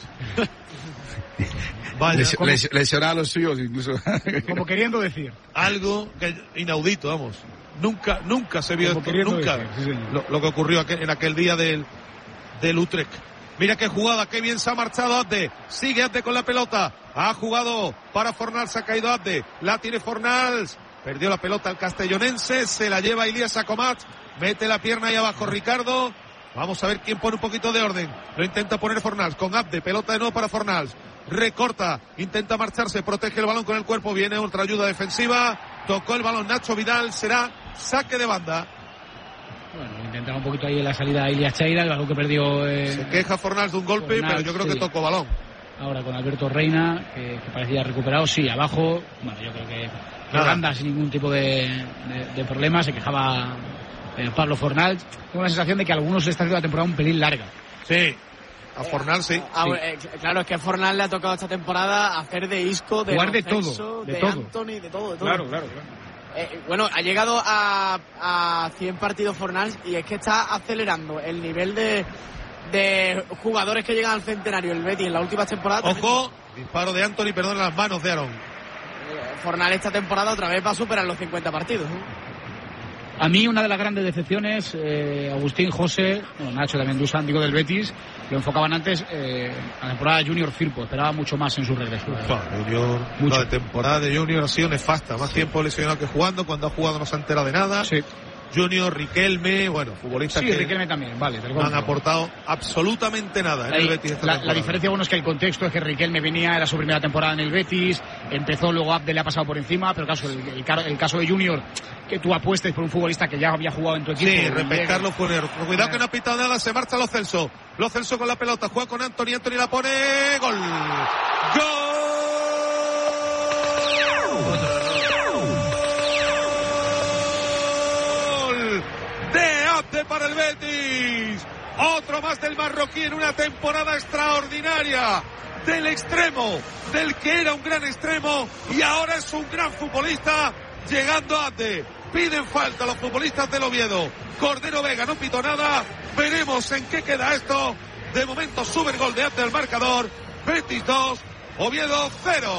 Vaya, Les, como, les, lesionar a los suyos incluso. Como queriendo decir. Algo que, inaudito, vamos. Nunca, nunca se vio esto, nunca decir, sí, lo, lo que ocurrió aquel, en aquel día del, del Utrecht. Mira qué jugada, qué bien se ha marchado Abde. Sigue Abde con la pelota. Ha jugado para Fornals, ha caído Abde. La tiene Fornals. Perdió la pelota el castellonense, se la lleva Ilías Acomat. Mete la pierna ahí abajo Ricardo. Vamos a ver quién pone un poquito de orden. Lo intenta poner Fornals con Abde. Pelota de nuevo para Fornals. Recorta, intenta marcharse, protege el balón con el cuerpo. Viene otra ayuda defensiva. Tocó el balón Nacho Vidal, será saque de banda. Bueno, intentaba un poquito ahí en la salida a Ilias Cheira, el balón que perdió. Eh, Se queja Fornals de un golpe, Fornals, pero yo creo sí. que tocó balón. Ahora con Alberto Reina, que, que parecía recuperado, sí, abajo. Bueno, yo creo que anda sin ningún tipo de, de, de problema. Se quejaba eh, Pablo Fornals. Tengo la sensación de que a algunos les está haciendo la temporada un pelín larga. Sí. A Fornals, sí. Ah, sí. eh, claro, es que a Fornals le ha tocado esta temporada hacer de Isco, de Jugar de Lorenzo, todo, de de todo. Anthony, de todo, de todo. Claro, claro, claro. Eh, bueno, ha llegado a, a cien partidos Fornals y es que está acelerando el nivel de, de jugadores que llegan al centenario el Betis en las últimas temporadas. Ojo, disparo de Anthony, perdón, en las manos de Aaron. Eh, Fornals esta temporada otra vez va a superar los cincuenta partidos, ¿no? A mí una de las grandes decepciones, eh, Agustín, José, bueno, Nacho también, Dusan, digo del Betis, lo enfocaban antes, eh, a la temporada de Junior Firpo, esperaba mucho más en su regreso. Ufa, Junior, Mucho. la temporada de Junior ha sido nefasta, más sí. tiempo lesionado que jugando, cuando ha jugado no se ha enterado de nada. Sí. Junior, Riquelme, bueno, futbolistas sí, que Riquelme también, vale, no han aportado absolutamente nada en la, el Betis. Esta la, la diferencia, bueno, es que el contexto es que Riquelme venía, era su primera temporada en el Betis, empezó, luego Abde le ha pasado por encima, pero el caso, el, el, el caso de Junior, que tú apuestes por un futbolista que ya había jugado en tu equipo. Sí, respetarlo fue un error. Cuidado que no ha pitado nada, se marcha Lo Celso. Lo Celso con la pelota, juega con Anthony, Anthony la pone, gol. ¡Gol! De Abde para el Betis. Otro más del marroquí en una temporada extraordinaria. Del extremo, del que era un gran extremo y ahora es un gran futbolista. Llegando a Abde. Piden falta los futbolistas del Oviedo. Cordero Vega no pitó nada. Veremos en qué queda esto. De momento sube el gol de Abde al marcador. Betis dos, Oviedo cero.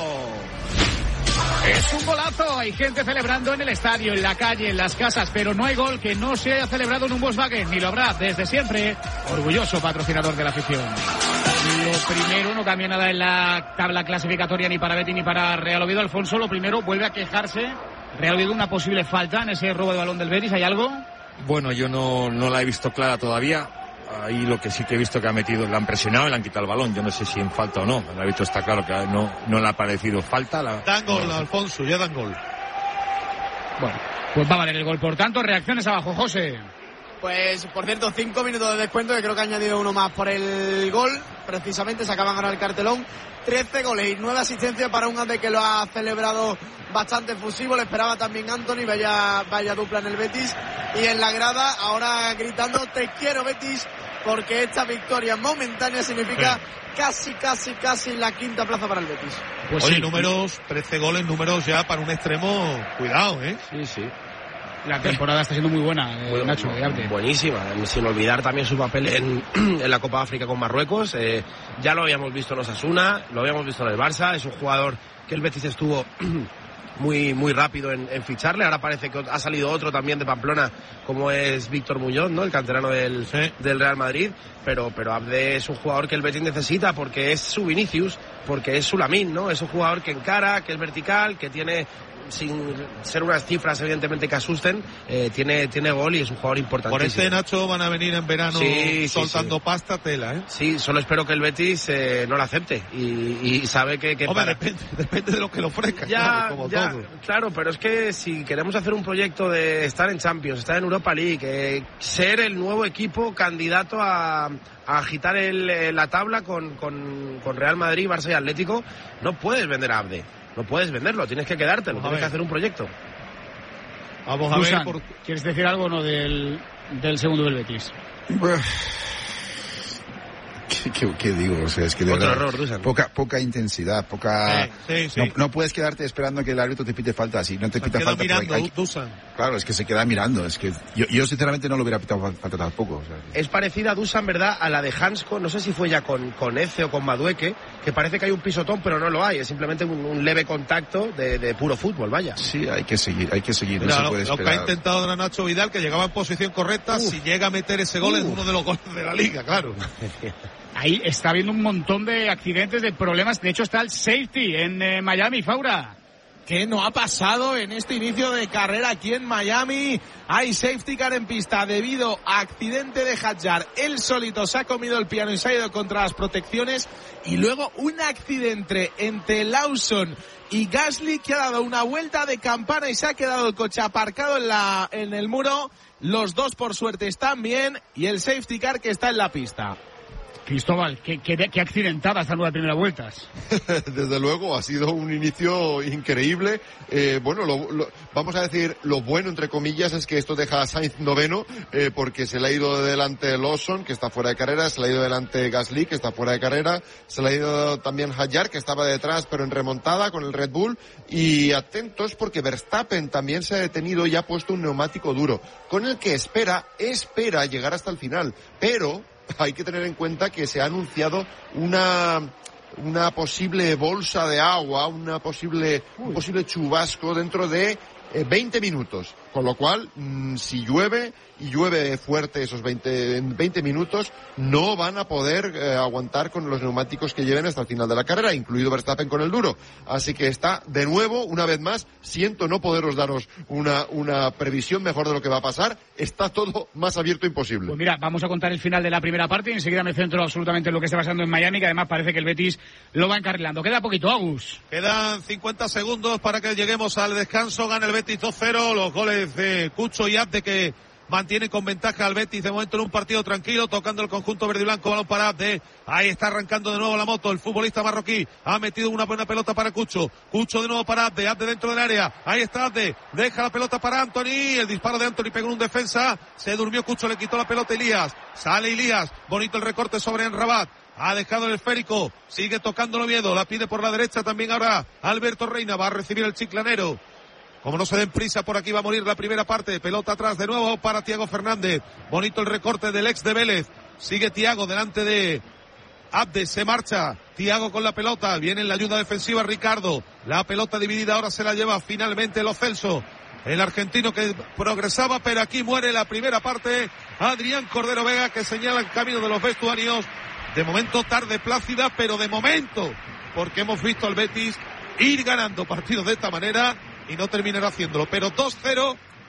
Es un golazo, hay gente celebrando en el estadio, en la calle, en las casas, pero no hay gol que no se haya celebrado en un Volkswagen, ni lo habrá desde siempre. Orgulloso patrocinador de la afición. Lo primero, no cambia nada en la tabla clasificatoria ni para Betis ni para Real Oviedo. Alfonso, lo primero, vuelve a quejarse Real Oviedo una posible falta en ese robo de balón del Betis. ¿Hay algo? Bueno, yo no, no la he visto clara todavía. ahí lo que sí que he visto que ha metido, le han presionado y le han quitado el balón. Yo no sé si en falta o no. El árbitro está claro que no, no le ha parecido falta. La... Dan gol, no, Alfonso, ya dan gol. Bueno, pues va a valer el gol. Por tanto, reacciones abajo, José. Pues, por cierto, cinco minutos de descuento, que creo que ha añadido uno más por el gol. Precisamente se acaban de ganar el cartelón. trece goles y nueve asistencias para un Abde que lo ha celebrado bastante efusivo. Le esperaba también Anthony, vaya, vaya dupla en el Betis. Y en la grada, ahora gritando, te quiero Betis, porque esta victoria momentánea significa sí. casi, casi, casi la quinta plaza para el Betis. Pues Oye, sí. números, trece goles, números ya para un extremo, cuidado, ¿eh? Sí, sí. La temporada está siendo muy buena, eh, bueno, Nacho, de Abde. Buenísima, sin olvidar también su papel en, en la Copa de África con Marruecos. Eh, ya lo habíamos visto en Osasuna, lo habíamos visto en el Barça. Es un jugador que el Betis estuvo muy muy rápido en, en ficharle. Ahora parece que ha salido otro también de Pamplona, como es Víctor Muñoz, ¿no? El canterano del, sí. del Real Madrid. Pero, pero Abde es un jugador que el Betis necesita, porque es su Vinicius, porque es su Lamine, ¿no? Es un jugador que encara, que es vertical, que tiene, sin ser unas cifras evidentemente que asusten, eh, tiene, tiene gol y es un jugador importantísimo. Por este Nacho van a venir en verano sí, soltando sí, sí. pasta tela, ¿eh? Sí, solo espero que el Betis eh, no lo acepte y, y sabe que... que Hombre, para... depende, depende de lo que le ofrezca, ya, claro, como ya, todo. Claro, pero es que si queremos hacer un proyecto de estar en Champions, estar en Europa League, eh, ser el nuevo equipo candidato a... a agitar el, la tabla con, con, con Real Madrid, Barça y Atlético, no puedes vender a Abde, no puedes venderlo, tienes que quedártelo, tienes que hacer un proyecto. Vamos a Dusan, ver. Por... ¿Quieres decir algo o no del, del segundo del Betis? ¿Qué, qué, qué digo? O sea, es que de Otro verdad, error, Dusan. poca, poca intensidad, poca... Sí, sí, sí. No, no puedes quedarte esperando que el árbitro te pite falta así, no te se pita falta. Mirando, hay, Dusan. Claro, es que se queda mirando, es que yo, yo sinceramente no lo hubiera pitado falta tampoco. O sea. Es parecida, Dusan, ¿verdad?, a la de Hansko, no sé si fue ya con, con Eze o con Madueque, que parece que hay un pisotón, pero no lo hay, es simplemente un, un leve contacto de, de puro fútbol, vaya. Sí, hay que seguir, hay que seguir, Mira, no se lo, puede lo esperar. que ha intentado Don Nacho Vidal, que llegaba en posición correcta, Uf. si llega a meter ese gol Uf. es uno de los goles de la Liga, claro. Ahí está habiendo un montón de accidentes, de problemas. De hecho, está el safety en eh, Miami, Faura. ¿Qué no ha pasado en este inicio de carrera aquí en Miami? Hay safety car en pista debido a accidente de Hadjar. Él solito se ha comido el piano y se ha ido contra las protecciones. Y luego un accidente entre Lawson y Gasly, que ha dado una vuelta de campana y se ha quedado el coche aparcado en, la, en el muro. Los dos, por suerte, están bien. Y el safety car que está en la pista. Cristóbal, qué, qué, qué accidentada esta nueva primera vueltas. Desde luego, ha sido un inicio increíble. Eh, bueno, lo, lo, vamos a decir, lo bueno, entre comillas, es que esto deja a Sainz noveno, eh, porque se le ha ido de delante Lawson, que está fuera de carrera, se le ha ido delante Gasly, que está fuera de carrera, se le ha ido también Hadjar, que estaba detrás, pero en remontada con el Red Bull, y atentos porque Verstappen también se ha detenido y ha puesto un neumático duro, con el que espera, espera llegar hasta el final, pero... hay que tener en cuenta que se ha anunciado una una posible bolsa de agua, una posible un posible chubasco dentro de eh, veinte minutos, con lo cual mmm, si llueve y llueve fuerte esos veinte, veinte minutos, no van a poder eh, aguantar con los neumáticos que lleven hasta el final de la carrera, incluido Verstappen con el duro. Así que está, de nuevo, una vez más, siento no poderos daros una, una previsión mejor de lo que va a pasar, está todo más abierto imposible. Pues mira, vamos a contar el final de la primera parte y enseguida me centro absolutamente en lo que está pasando en Miami, que además parece que el Betis lo va encarrilando. Queda poquito, Agus. Quedan cincuenta segundos para que lleguemos al descanso, gana el Betis dos cero, los goles de Cucho y Abde que mantiene con ventaja al Betis de momento en un partido tranquilo, tocando el conjunto verde y blanco, balón para Abde, ahí está arrancando de nuevo la moto, el futbolista marroquí ha metido una buena pelota para Cucho, Cucho de nuevo para Abde, Abde dentro del área, ahí está Abde, deja la pelota para Anthony, el disparo de Anthony pegó en un defensa, se durmió Cucho, le quitó la pelota Elías, sale Elías, bonito el recorte sobre Enrabat, ha dejado el esférico, sigue tocándolo miedo, la pide por la derecha también ahora Alberto Reina, va a recibir el chiclanero. Como no se den prisa, por aquí va a morir la primera parte. Pelota atrás de nuevo para Thiago Fernández. Bonito el recorte del ex de Vélez. Sigue Thiago delante de Abde. Se marcha Thiago con la pelota. Viene en la ayuda defensiva Ricardo. La pelota dividida ahora se la lleva finalmente Lo Celso. El argentino que progresaba, pero aquí muere la primera parte. Adrián Cordero Vega, que señala el camino de los vestuarios. De momento tarde plácida, pero de momento, porque hemos visto al Betis ir ganando partidos de esta manera y no terminará haciéndolo, pero dos cero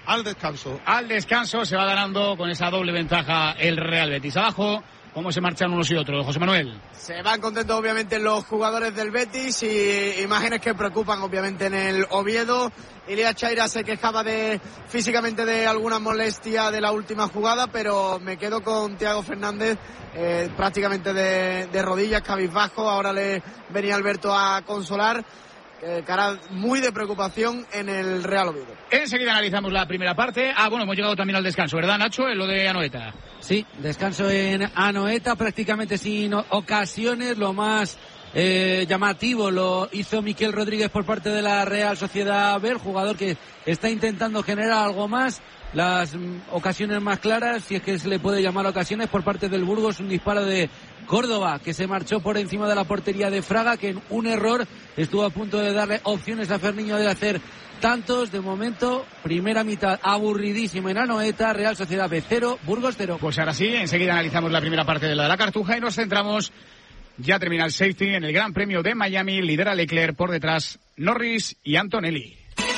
al descanso. Al descanso se va ganando con esa doble ventaja el Real Betis. Abajo, ¿cómo se marchan unos y otros? José Manuel. Se van contentos obviamente los jugadores del Betis y imágenes que preocupan obviamente en el Oviedo. Ilías Chaira se quejaba de físicamente de alguna molestia de la última jugada, pero me quedo con Thiago Fernández eh, prácticamente de, de rodillas, cabizbajo. Ahora le venía Alberto a consolar. Eh, cara muy de preocupación en el Real Oviedo. Enseguida analizamos la primera parte. Ah, bueno, hemos llegado también al descanso, ¿verdad, Nacho? En lo de Anoeta. Sí, descanso en Anoeta, prácticamente sin ocasiones. Lo más eh, llamativo lo hizo Miquel Rodríguez por parte de la Real Sociedad B, el jugador que está intentando generar algo más. Las mm, ocasiones más claras, si es que se le puede llamar ocasiones, por parte del Burgos, un disparo de Córdoba que se marchó por encima de la portería de Fraga, que en un error estuvo a punto de darle opciones a Ferniño de hacer tantos. De momento, primera mitad aburridísima en Anoeta, Real Sociedad B cero, Burgos cero. Pues ahora sí, enseguida analizamos la primera parte de la de la Cartuja y nos centramos, ya termina el safety, en el Gran Premio de Miami. Lidera Leclerc, por detrás Norris y Antonelli.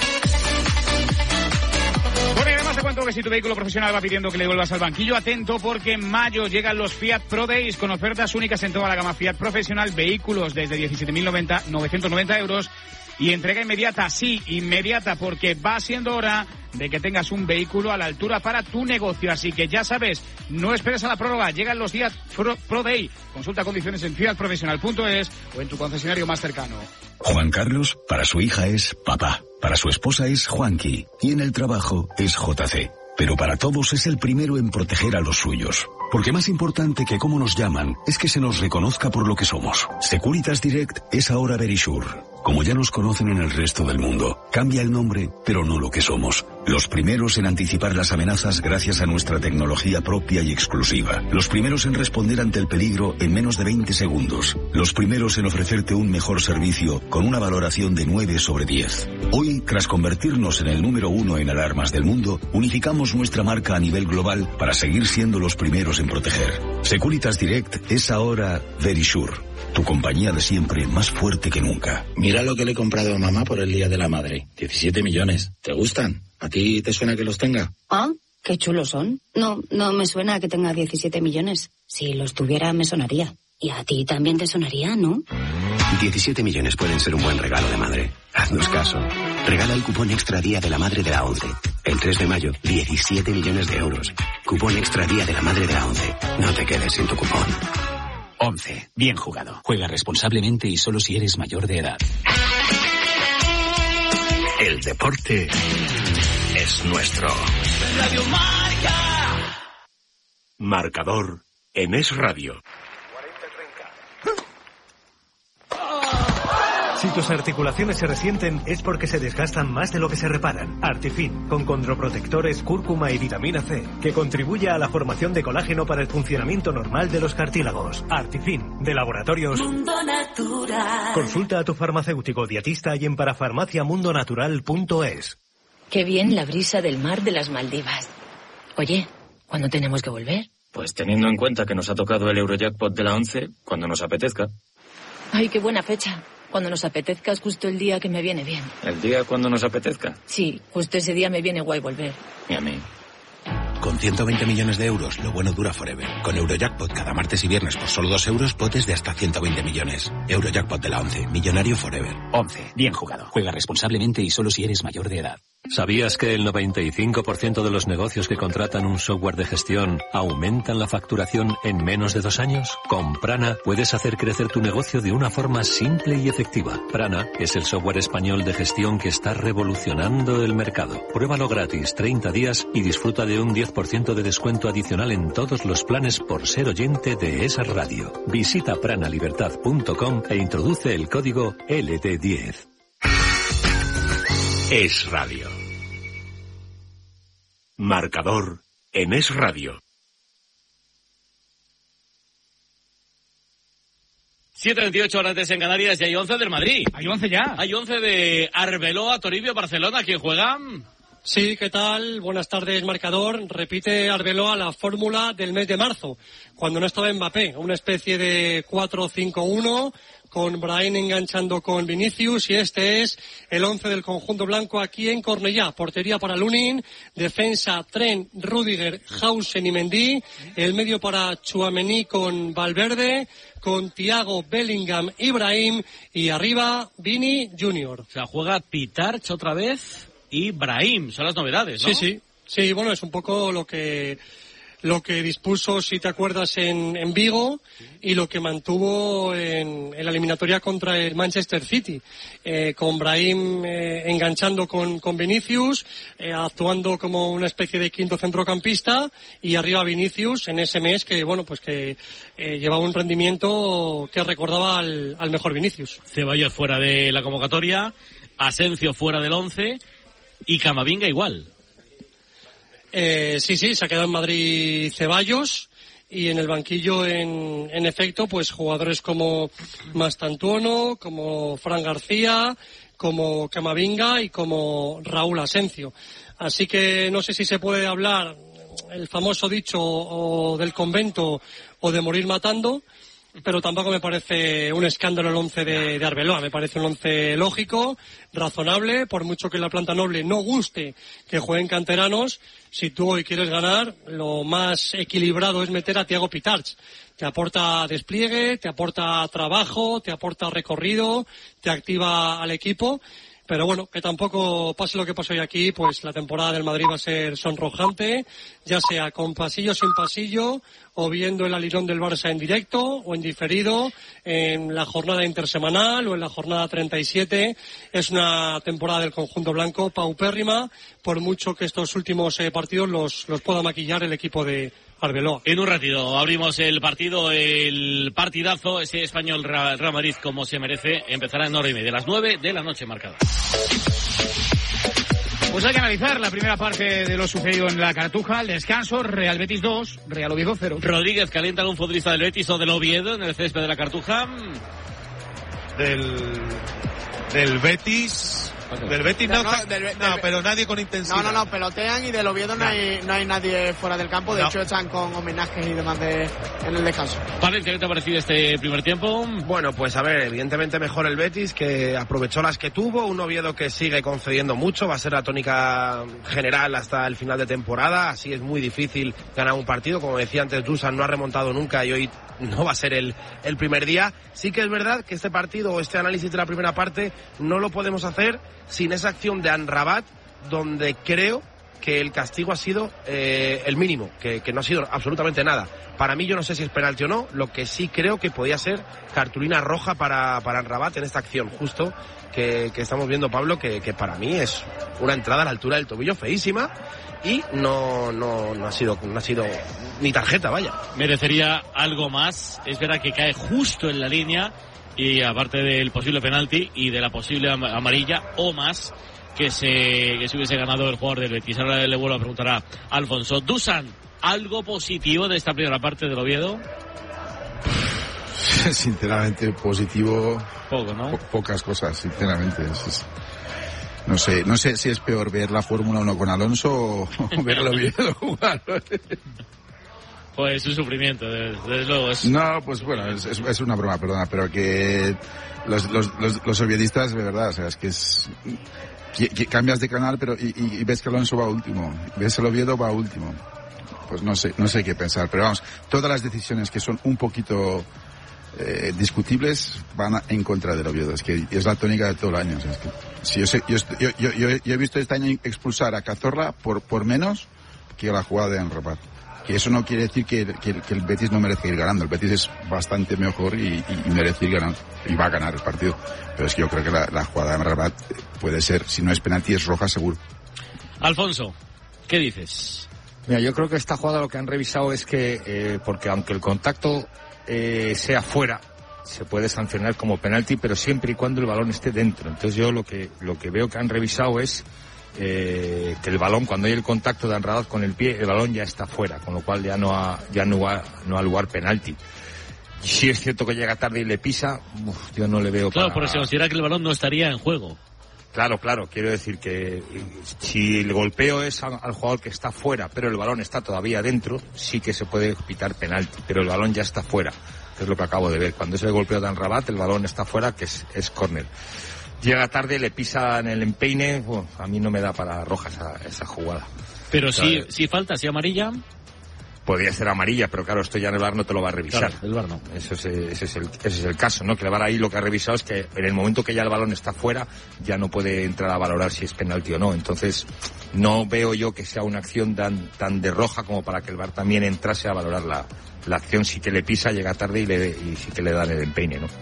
Bueno, y además te cuento que si tu vehículo profesional va pidiendo que le vuelvas al banquillo, atento, porque en mayo llegan los Fiat Pro Days con ofertas únicas en toda la gama Fiat profesional, vehículos desde diecisiete mil novecientos noventa euros y entrega inmediata, sí, inmediata, porque va siendo hora de que tengas un vehículo a la altura para tu negocio. Así que ya sabes, no esperes a la prórroga, llegan los Fiat Pro, Pro Day. Consulta condiciones en fiat profesional punto es o en tu concesionario más cercano. Juan Carlos, para su hija es papá, para su esposa es Juanqui y en el trabajo es J C. Pero para todos es el primero en proteger a los suyos. Porque más importante que cómo nos llaman es que se nos reconozca por lo que somos. Securitas Direct es ahora Verisure. Como ya nos conocen en el resto del mundo, cambia el nombre, pero no lo que somos. Los primeros en anticipar las amenazas gracias a nuestra tecnología propia y exclusiva. Los primeros en responder ante el peligro en menos de veinte segundos. Los primeros en ofrecerte un mejor servicio con una valoración de nueve sobre diez. Hoy, tras convertirnos en el número uno en alarmas del mundo, unificamos nuestra marca a nivel global para seguir siendo los primeros en proteger. Securitas Direct es ahora Verisure. Tu compañía de siempre, más fuerte que nunca. Mira lo que le he comprado a mamá por el Día de la Madre. diecisiete millones. ¿Te gustan? ¿A ti te suena que los tenga? Ah, qué chulos son. No, no me suena que tenga diecisiete millones. Si los tuviera, me sonaría. Y a ti también te sonaría, ¿no? diecisiete millones pueden ser un buen regalo de madre. Haznos caso. Regala el cupón Extra Día de la Madre de la ONCE. El tres de mayo, diecisiete millones de euros. Cupón Extra Día de la Madre de la ONCE. No te quedes sin tu cupón. once. Bien jugado. Juega responsablemente y solo si eres mayor de edad. El deporte es nuestro. Radio Marca. Marcador en Es Radio. Si tus articulaciones se resienten es porque se desgastan más de lo que se reparan. Artifin, con condroprotectores, cúrcuma y vitamina C, que contribuye a la formación de colágeno para el funcionamiento normal de los cartílagos. Artifin, de Laboratorios Mundo Natural. Consulta a tu farmacéutico dietista y en parafarmacia mundo natural punto es. Qué bien la brisa del mar de las Maldivas. Oye, ¿cuándo tenemos que volver? Pues teniendo en cuenta que nos ha tocado el Eurojackpot de la once, cuando nos apetezca. Ay, qué buena fecha. Cuando nos apetezca es justo el día que me viene bien. ¿El día cuando nos apetezca? Sí, justo ese día me viene guay volver. Y a mí. Con ciento veinte millones de euros, lo bueno dura forever. Con Eurojackpot cada martes y viernes por solo dos euros, potes de hasta ciento veinte millones. Eurojackpot de la once, millonario forever. once. Bien jugado. Juega responsablemente y solo si eres mayor de edad. ¿Sabías que el noventa y cinco por ciento de los negocios que contratan un software de gestión aumentan la facturación en menos de dos años? Con Prana puedes hacer crecer tu negocio de una forma simple y efectiva. Prana es el software español de gestión que está revolucionando el mercado. Pruébalo gratis treinta días y disfruta de un diez por ciento de descuento adicional en todos los planes por ser oyente de esa radio. Visita pranalibertad punto com e introduce el código L D diez. Es Radio. Marcador en Es Radio. siete veintiocho horas en Canarias y hay once del Madrid. Hay once ya. Hay once de Arbeloa, Toribio, Barcelona. ¿Quién juega? Sí, ¿qué tal? Buenas tardes, marcador. Repite Arbeloa la fórmula del mes de marzo, cuando no estaba Mbappé, una especie de cuatro cinco uno, con Brahim enganchando con Vinicius, y este es el once del conjunto blanco aquí en Cornellá. Portería para Lunin, defensa Trent, Rüdiger, Hausen y Mendy, el medio para Tchouaméni con Valverde, con Thiago, Bellingham, Ibrahim, y arriba Vini Junior. O sea, juega Pitarch otra vez y Brahim, son las novedades, ¿no? Sí, sí, sí, bueno, es un poco lo que lo que dispuso, si te acuerdas, en, en Vigo, y lo que mantuvo en, en la eliminatoria contra el Manchester City, eh, con Brahim eh, enganchando con, con Vinicius, eh, actuando como una especie de quinto centrocampista, y arriba Vinicius en ese mes que, bueno, pues que eh, llevaba un rendimiento que recordaba al, al mejor Vinicius. Ceballos fuera de la convocatoria, Asensio fuera del once, y Camavinga igual. Eh, sí, sí, se ha quedado en Madrid Ceballos, y en el banquillo, en, en efecto, pues jugadores como Mastantuono, como Fran García, como Camavinga y como Raúl Asensio. Así que no sé si se puede hablar el famoso dicho o del convento o de morir matando, pero tampoco me parece un escándalo el once de, de Arbeloa. Me parece un once lógico, razonable, por mucho que la planta noble no guste que jueguen canteranos. Si tú hoy quieres ganar, lo más equilibrado es meter a Thiago Pitarch. Te aporta despliegue, te aporta trabajo, te aporta recorrido, te activa al equipo. Pero bueno, que tampoco pase lo que pasó hoy aquí, pues la temporada del Madrid va a ser sonrojante, ya sea con pasillo, sin pasillo, o viendo el alirón del Barça en directo o en diferido, en la jornada intersemanal o en la jornada treinta y siete. Es una temporada del conjunto blanco paupérrima, por mucho que estos últimos eh, partidos los, los pueda maquillar el equipo de Arbeloa. En un ratito abrimos el partido, el partidazo, ese Español Real Madrid como se merece. Empezará en hora y media, a las nueve de la noche marcada. Pues hay que analizar la primera parte de lo sucedido en la Cartuja. El descanso, Real Betis dos, Real Oviedo cero. Rodríguez calienta algún futbolista del Betis o del Oviedo en el césped de la Cartuja. Del, del Betis... Del Betis no, no, está, del, del, no, pero nadie con intensidad. No, no, no, pelotean, y del Oviedo no, no, hay, no hay nadie fuera del campo. De no. hecho, están con homenajes y demás de, en el descanso. Valencia, ¿qué te ha parecido este primer tiempo? Bueno, pues a ver, evidentemente mejor el Betis, que aprovechó las que tuvo. Un Oviedo que sigue concediendo mucho. Va a ser la tónica general hasta el final de temporada. Así es muy difícil ganar un partido. Como decía antes, Dusan no ha remontado nunca y hoy no va a ser el, el primer día. Sí que es verdad que este partido o este análisis de la primera parte no lo podemos hacer sin esa acción de Amrabat, donde creo que el castigo ha sido eh, el mínimo, que, que no ha sido absolutamente nada. Para mí, yo no sé si es penalti o no, lo que sí creo que podía ser cartulina roja para, para Amrabat en esta acción, justo que, que estamos viendo, Pablo, que, que para mí es una entrada a la altura del tobillo feísima, y no, no, no ha sido, no ha sido ni tarjeta, vaya. Merecería algo más, es verdad que cae justo en la línea, y aparte del posible penalti y de la posible amarilla o más que se, que se hubiese ganado el jugador del Betis. Ahora le vuelvo a preguntar a Alfonso. Dusan, ¿algo positivo de esta primera parte del Oviedo? Sinceramente, positivo. Poco, ¿no? Po- pocas cosas, sinceramente. Es, es, no sé, no sé si es peor ver la Fórmula uno con Alonso o, o ver el Oviedo jugar. Pues un sufrimiento, desde, desde luego. Es... No, pues bueno, es, es, es una broma, perdona, pero que los, los, los, los oviedistas, de verdad, o sea, es que es... Que, que cambias de canal, pero y, y, y ves que Alonso va último, ves el Oviedo va último. Pues no sé, no sé qué pensar, pero vamos, todas las decisiones que son un poquito eh, discutibles van a, en contra del Oviedo, es que es la tónica de todo el año. O sea, es que, si yo, sé, yo, yo, yo, yo, yo he visto este año expulsar a Cazorla por, por menos que la jugada de Amrabat. Que eso no quiere decir que, que, que el Betis no merezca ir ganando. El Betis es bastante mejor y, y, y merece ir ganando. Y va a ganar el partido. Pero es que yo creo que la, la jugada de Amrabat puede ser, si no es penalti, es roja seguro. Alfonso, ¿qué dices? Mira, yo creo que esta jugada lo que han revisado es que, eh, porque aunque el contacto eh, sea fuera, se puede sancionar como penalti, pero siempre y cuando el balón esté dentro. Entonces yo lo que, lo que veo que han revisado es Eh, que el balón, cuando hay el contacto de Amrabat con el pie, el balón ya está fuera, con lo cual ya no ha, ya no ha, no ha lugar penalti. Si es cierto que llega tarde y le pisa, uf, yo no le veo. Claro, para... porque se considera que el balón no estaría en juego. Claro, claro, quiero decir que si el golpeo es al, al jugador que está fuera, pero el balón está todavía dentro, sí que se puede pitar penalti, pero el balón ya está fuera, que es lo que acabo de ver. Cuando es el golpeo de Amrabat, el balón está fuera, que es, es córner. Llega tarde, le pisa en el empeine, bueno, a mí no me da para roja esa, esa jugada. Pero si, si falta, si amarilla... Podría ser amarilla, pero claro, esto ya en el V A R no te lo va a revisar. Claro, el V A R no. Eso es, ese, es el, ese es el caso, ¿no? Que el V A R ahí lo que ha revisado es que en el momento que ya el balón está fuera, ya no puede entrar a valorar si es penalti o no. Entonces, no veo yo que sea una acción tan, tan de roja como para que el V A R también entrase a valorar la, la acción. Sí que le pisa, llega tarde y, le, y sí que le dan el empeine, ¿no?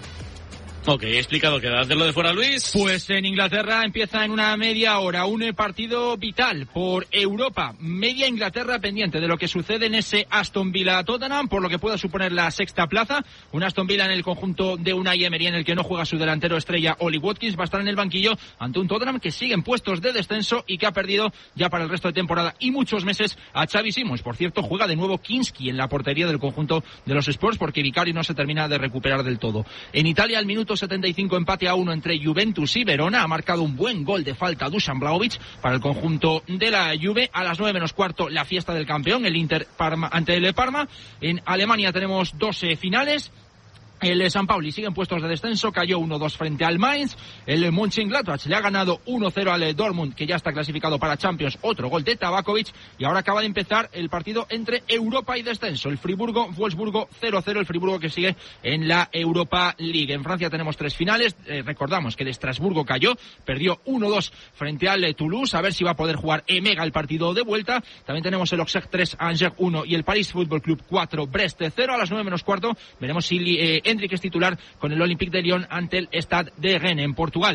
Ok, explicado, queda. Hacerlo de fuera, Luis. Pues en Inglaterra empieza en una media hora un partido vital por Europa. Media Inglaterra pendiente de lo que sucede en ese Aston Villa-Tottenham, por lo que pueda suponer la sexta plaza. Un Aston Villa en el conjunto de Unai Emery, en el que no juega su delantero estrella Oli Watkins. Va a estar en el banquillo ante un Tottenham que sigue en puestos de descenso y que ha perdido ya para el resto de temporada y muchos meses a Xavi Simons. Por cierto, juega de nuevo Kinski en la portería del conjunto de los Spurs porque Vicario no se termina de recuperar del todo. En Italia, al minuto setenta y cinco, empate a uno entre Juventus y Verona. Ha marcado un buen gol de falta Dusan Vlahovic para el conjunto de la Juve. A las nueve menos cuarto, la fiesta del campeón, el Inter Parma ante el Parma. En Alemania tenemos doce finales. El San Pauli sigue en puestos de descenso, cayó uno dos frente al Mainz. El Mönchengladbach le ha ganado uno cero al Dortmund, que ya está clasificado para Champions, otro gol de Tabakovic. Y ahora acaba de empezar el partido entre Europa y descenso. El Friburgo-Wolfsburgo cero cero, el Friburgo que sigue en la Europa League. En Francia tenemos tres finales. Eh, recordamos que el Estrasburgo cayó, perdió uno dos frente al Toulouse. A ver si va a poder jugar Emega el partido de vuelta. También tenemos el Auxerre tres, Angers uno y el París Football Club cuatro, Brest cero. A las nueve menos cuarto veremos si eh, Hendrik es titular con el Olympique de Lyon ante el Stade de Rennes en Portugal.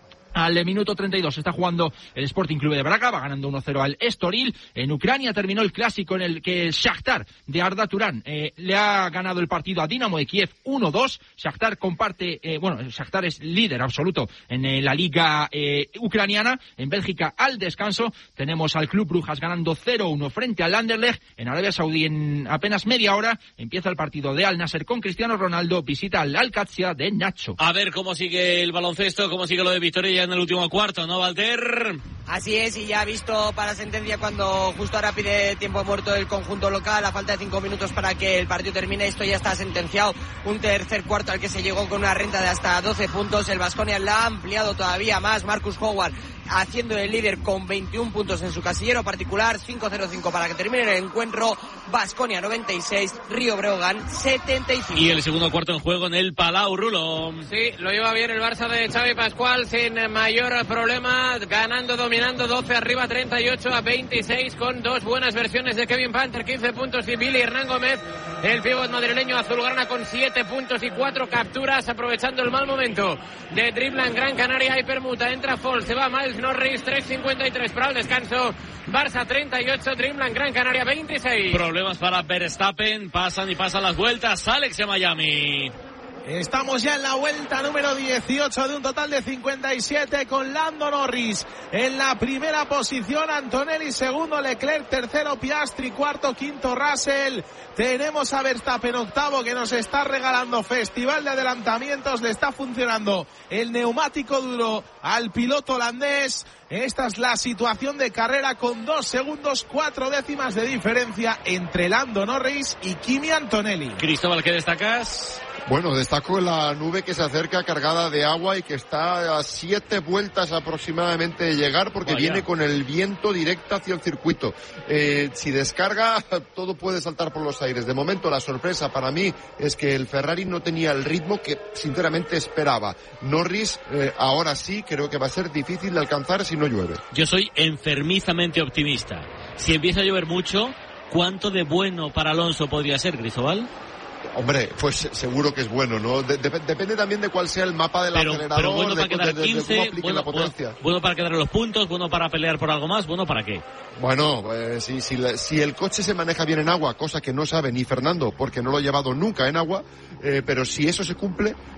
Al minuto treinta y dos está jugando el Sporting Club de Braga, va ganando uno cero al Estoril. En Ucrania terminó el clásico en el que el Shakhtar de Arda Turán eh, le ha ganado el partido a Dinamo de Kiev uno dos. Shakhtar comparte, eh, bueno, el Shakhtar es líder absoluto en eh, la liga eh, ucraniana. En Bélgica, al descanso, tenemos al Club Brujas ganando cero uno frente al Anderlecht. En Arabia Saudí, en apenas media hora, empieza el partido de Al Nasser con Cristiano Ronaldo, visita al Al-Qadsia de Nacho. A ver cómo sigue el baloncesto, cómo sigue lo de Victoria en el último cuarto, ¿no, Valter? Así es, y ya ha visto para sentencia cuando justo ahora pide tiempo muerto el conjunto local, a falta de cinco minutos para que el partido termine. Esto ya está sentenciado, un tercer cuarto al que se llegó con una renta de hasta doce puntos. El Baskonia la ha ampliado todavía más. Marcus Howard haciendo el líder con veintiún puntos en su casillero particular. Cinco cero cinco para que termine el encuentro. Baskonia noventa y seis, Río Breogán setenta y cinco. Y el segundo cuarto en juego en el Palau, Rulo. Sí, lo lleva bien el Barça de Xavi Pascual sin mayor problema, ganando, dominando, doce arriba, treinta y ocho a veintiséis, con dos buenas versiones de Kevin Panther, quince puntos, y Billy Hernán Gómez, el pívot madrileño azulgrana, con siete puntos y cuatro capturas, aprovechando el mal momento de Driblan Gran Canaria. Y permuta, entra Fall, se va Miles Norris, tres cincuenta y tres para el descanso. Barça treinta y ocho, Driblan Gran Canaria veintiséis. Problemas para Verstappen, pasan y pasan las vueltas. Alex de Miami. Estamos ya en la vuelta número dieciocho de un total de cincuenta y siete, con Lando Norris en la primera posición, Antonelli segundo, Leclerc tercero, Piastri cuarto, quinto Russell. Tenemos a Verstappen octavo, que nos está regalando festival de adelantamientos, le está funcionando el neumático duro al piloto holandés. Esta es la situación de carrera, con dos segundos, cuatro décimas de diferencia entre Lando Norris y Kimi Antonelli. Cristóbal, ¿qué destacas? Bueno, destaco la nube que se acerca cargada de agua y que está a siete vueltas aproximadamente de llegar, porque Vaya. viene con el viento directo hacia el circuito. Eh, si descarga, todo puede saltar por los aires. De momento, la sorpresa para mí es que el Ferrari no tenía el ritmo que sinceramente esperaba. Norris, eh, ahora sí, creo que va a ser difícil de alcanzar si no llueve. Yo soy enfermizamente optimista. Si empieza a llover mucho, ¿cuánto de bueno para Alonso podría ser, Cristóbal? Hombre, pues seguro que es bueno, ¿no? De, de, depende también de cuál sea el mapa del pero, acelerador, pero bueno para de, quedar de, quince, de, de bueno, la potencia. Bueno, bueno para quedar en los puntos, bueno para pelear por algo más, bueno para qué. Bueno, eh, si, si, si el coche se maneja bien en agua, cosa que no sabe ni Fernando, porque no lo ha llevado nunca en agua, eh, pero si eso se cumple,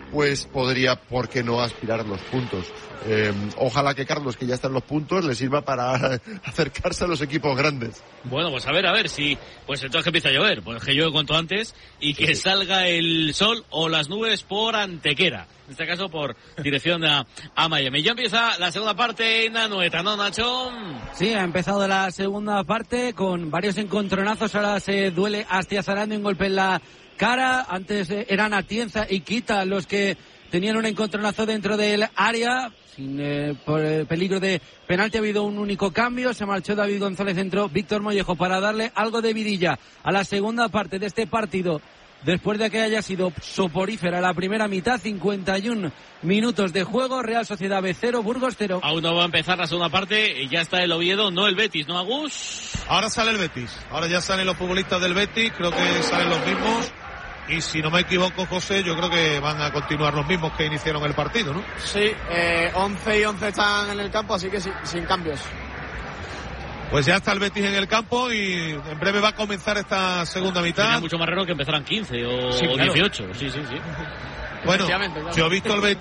pues podría, ¿por qué no, aspirar a los puntos? Eh, ojalá que Carlos, que ya está en los puntos, le sirva para acercarse a los equipos grandes. Bueno, pues a ver, a ver si, pues entonces que empieza a llover, pues que llueve cuanto antes y que sí. salga el sol o las nubes por Antequera. En este caso por dirección a, a Miami. Ya empieza la segunda parte en Anoeta, ¿no, Nacho? Sí, ha empezado la segunda parte con varios encontronazos. Ahora se duele Astiazarán, un golpe en la cara. Antes eran Atienza y Quita los que tenían un encontronazo dentro del área. Sin eh, por el peligro de penalti ha habido un único cambio. Se marchó David González, entró Víctor Mollejo para darle algo de vidilla a la segunda parte de este partido. Después de que haya sido soporífera la primera mitad, cincuenta y un minutos de juego, Real Sociedad B cero, Burgos cero. Aún no va a empezar la segunda parte y ya está el Oviedo, no el Betis, ¿no, Agus? Ahora sale el Betis, ahora ya salen los futbolistas del Betis, creo que salen los mismos. Y si no me equivoco, José, yo creo que van a continuar los mismos que iniciaron el partido, ¿no? Sí, eh, once y once están en el campo, así que sí, sin cambios. Pues ya está el Betis en el campo y en breve va a comenzar esta segunda mitad. Sería mucho más raro que empezaran quince o sí, claro. dieciocho, sí, sí, sí. Bueno, yo he visto al Betis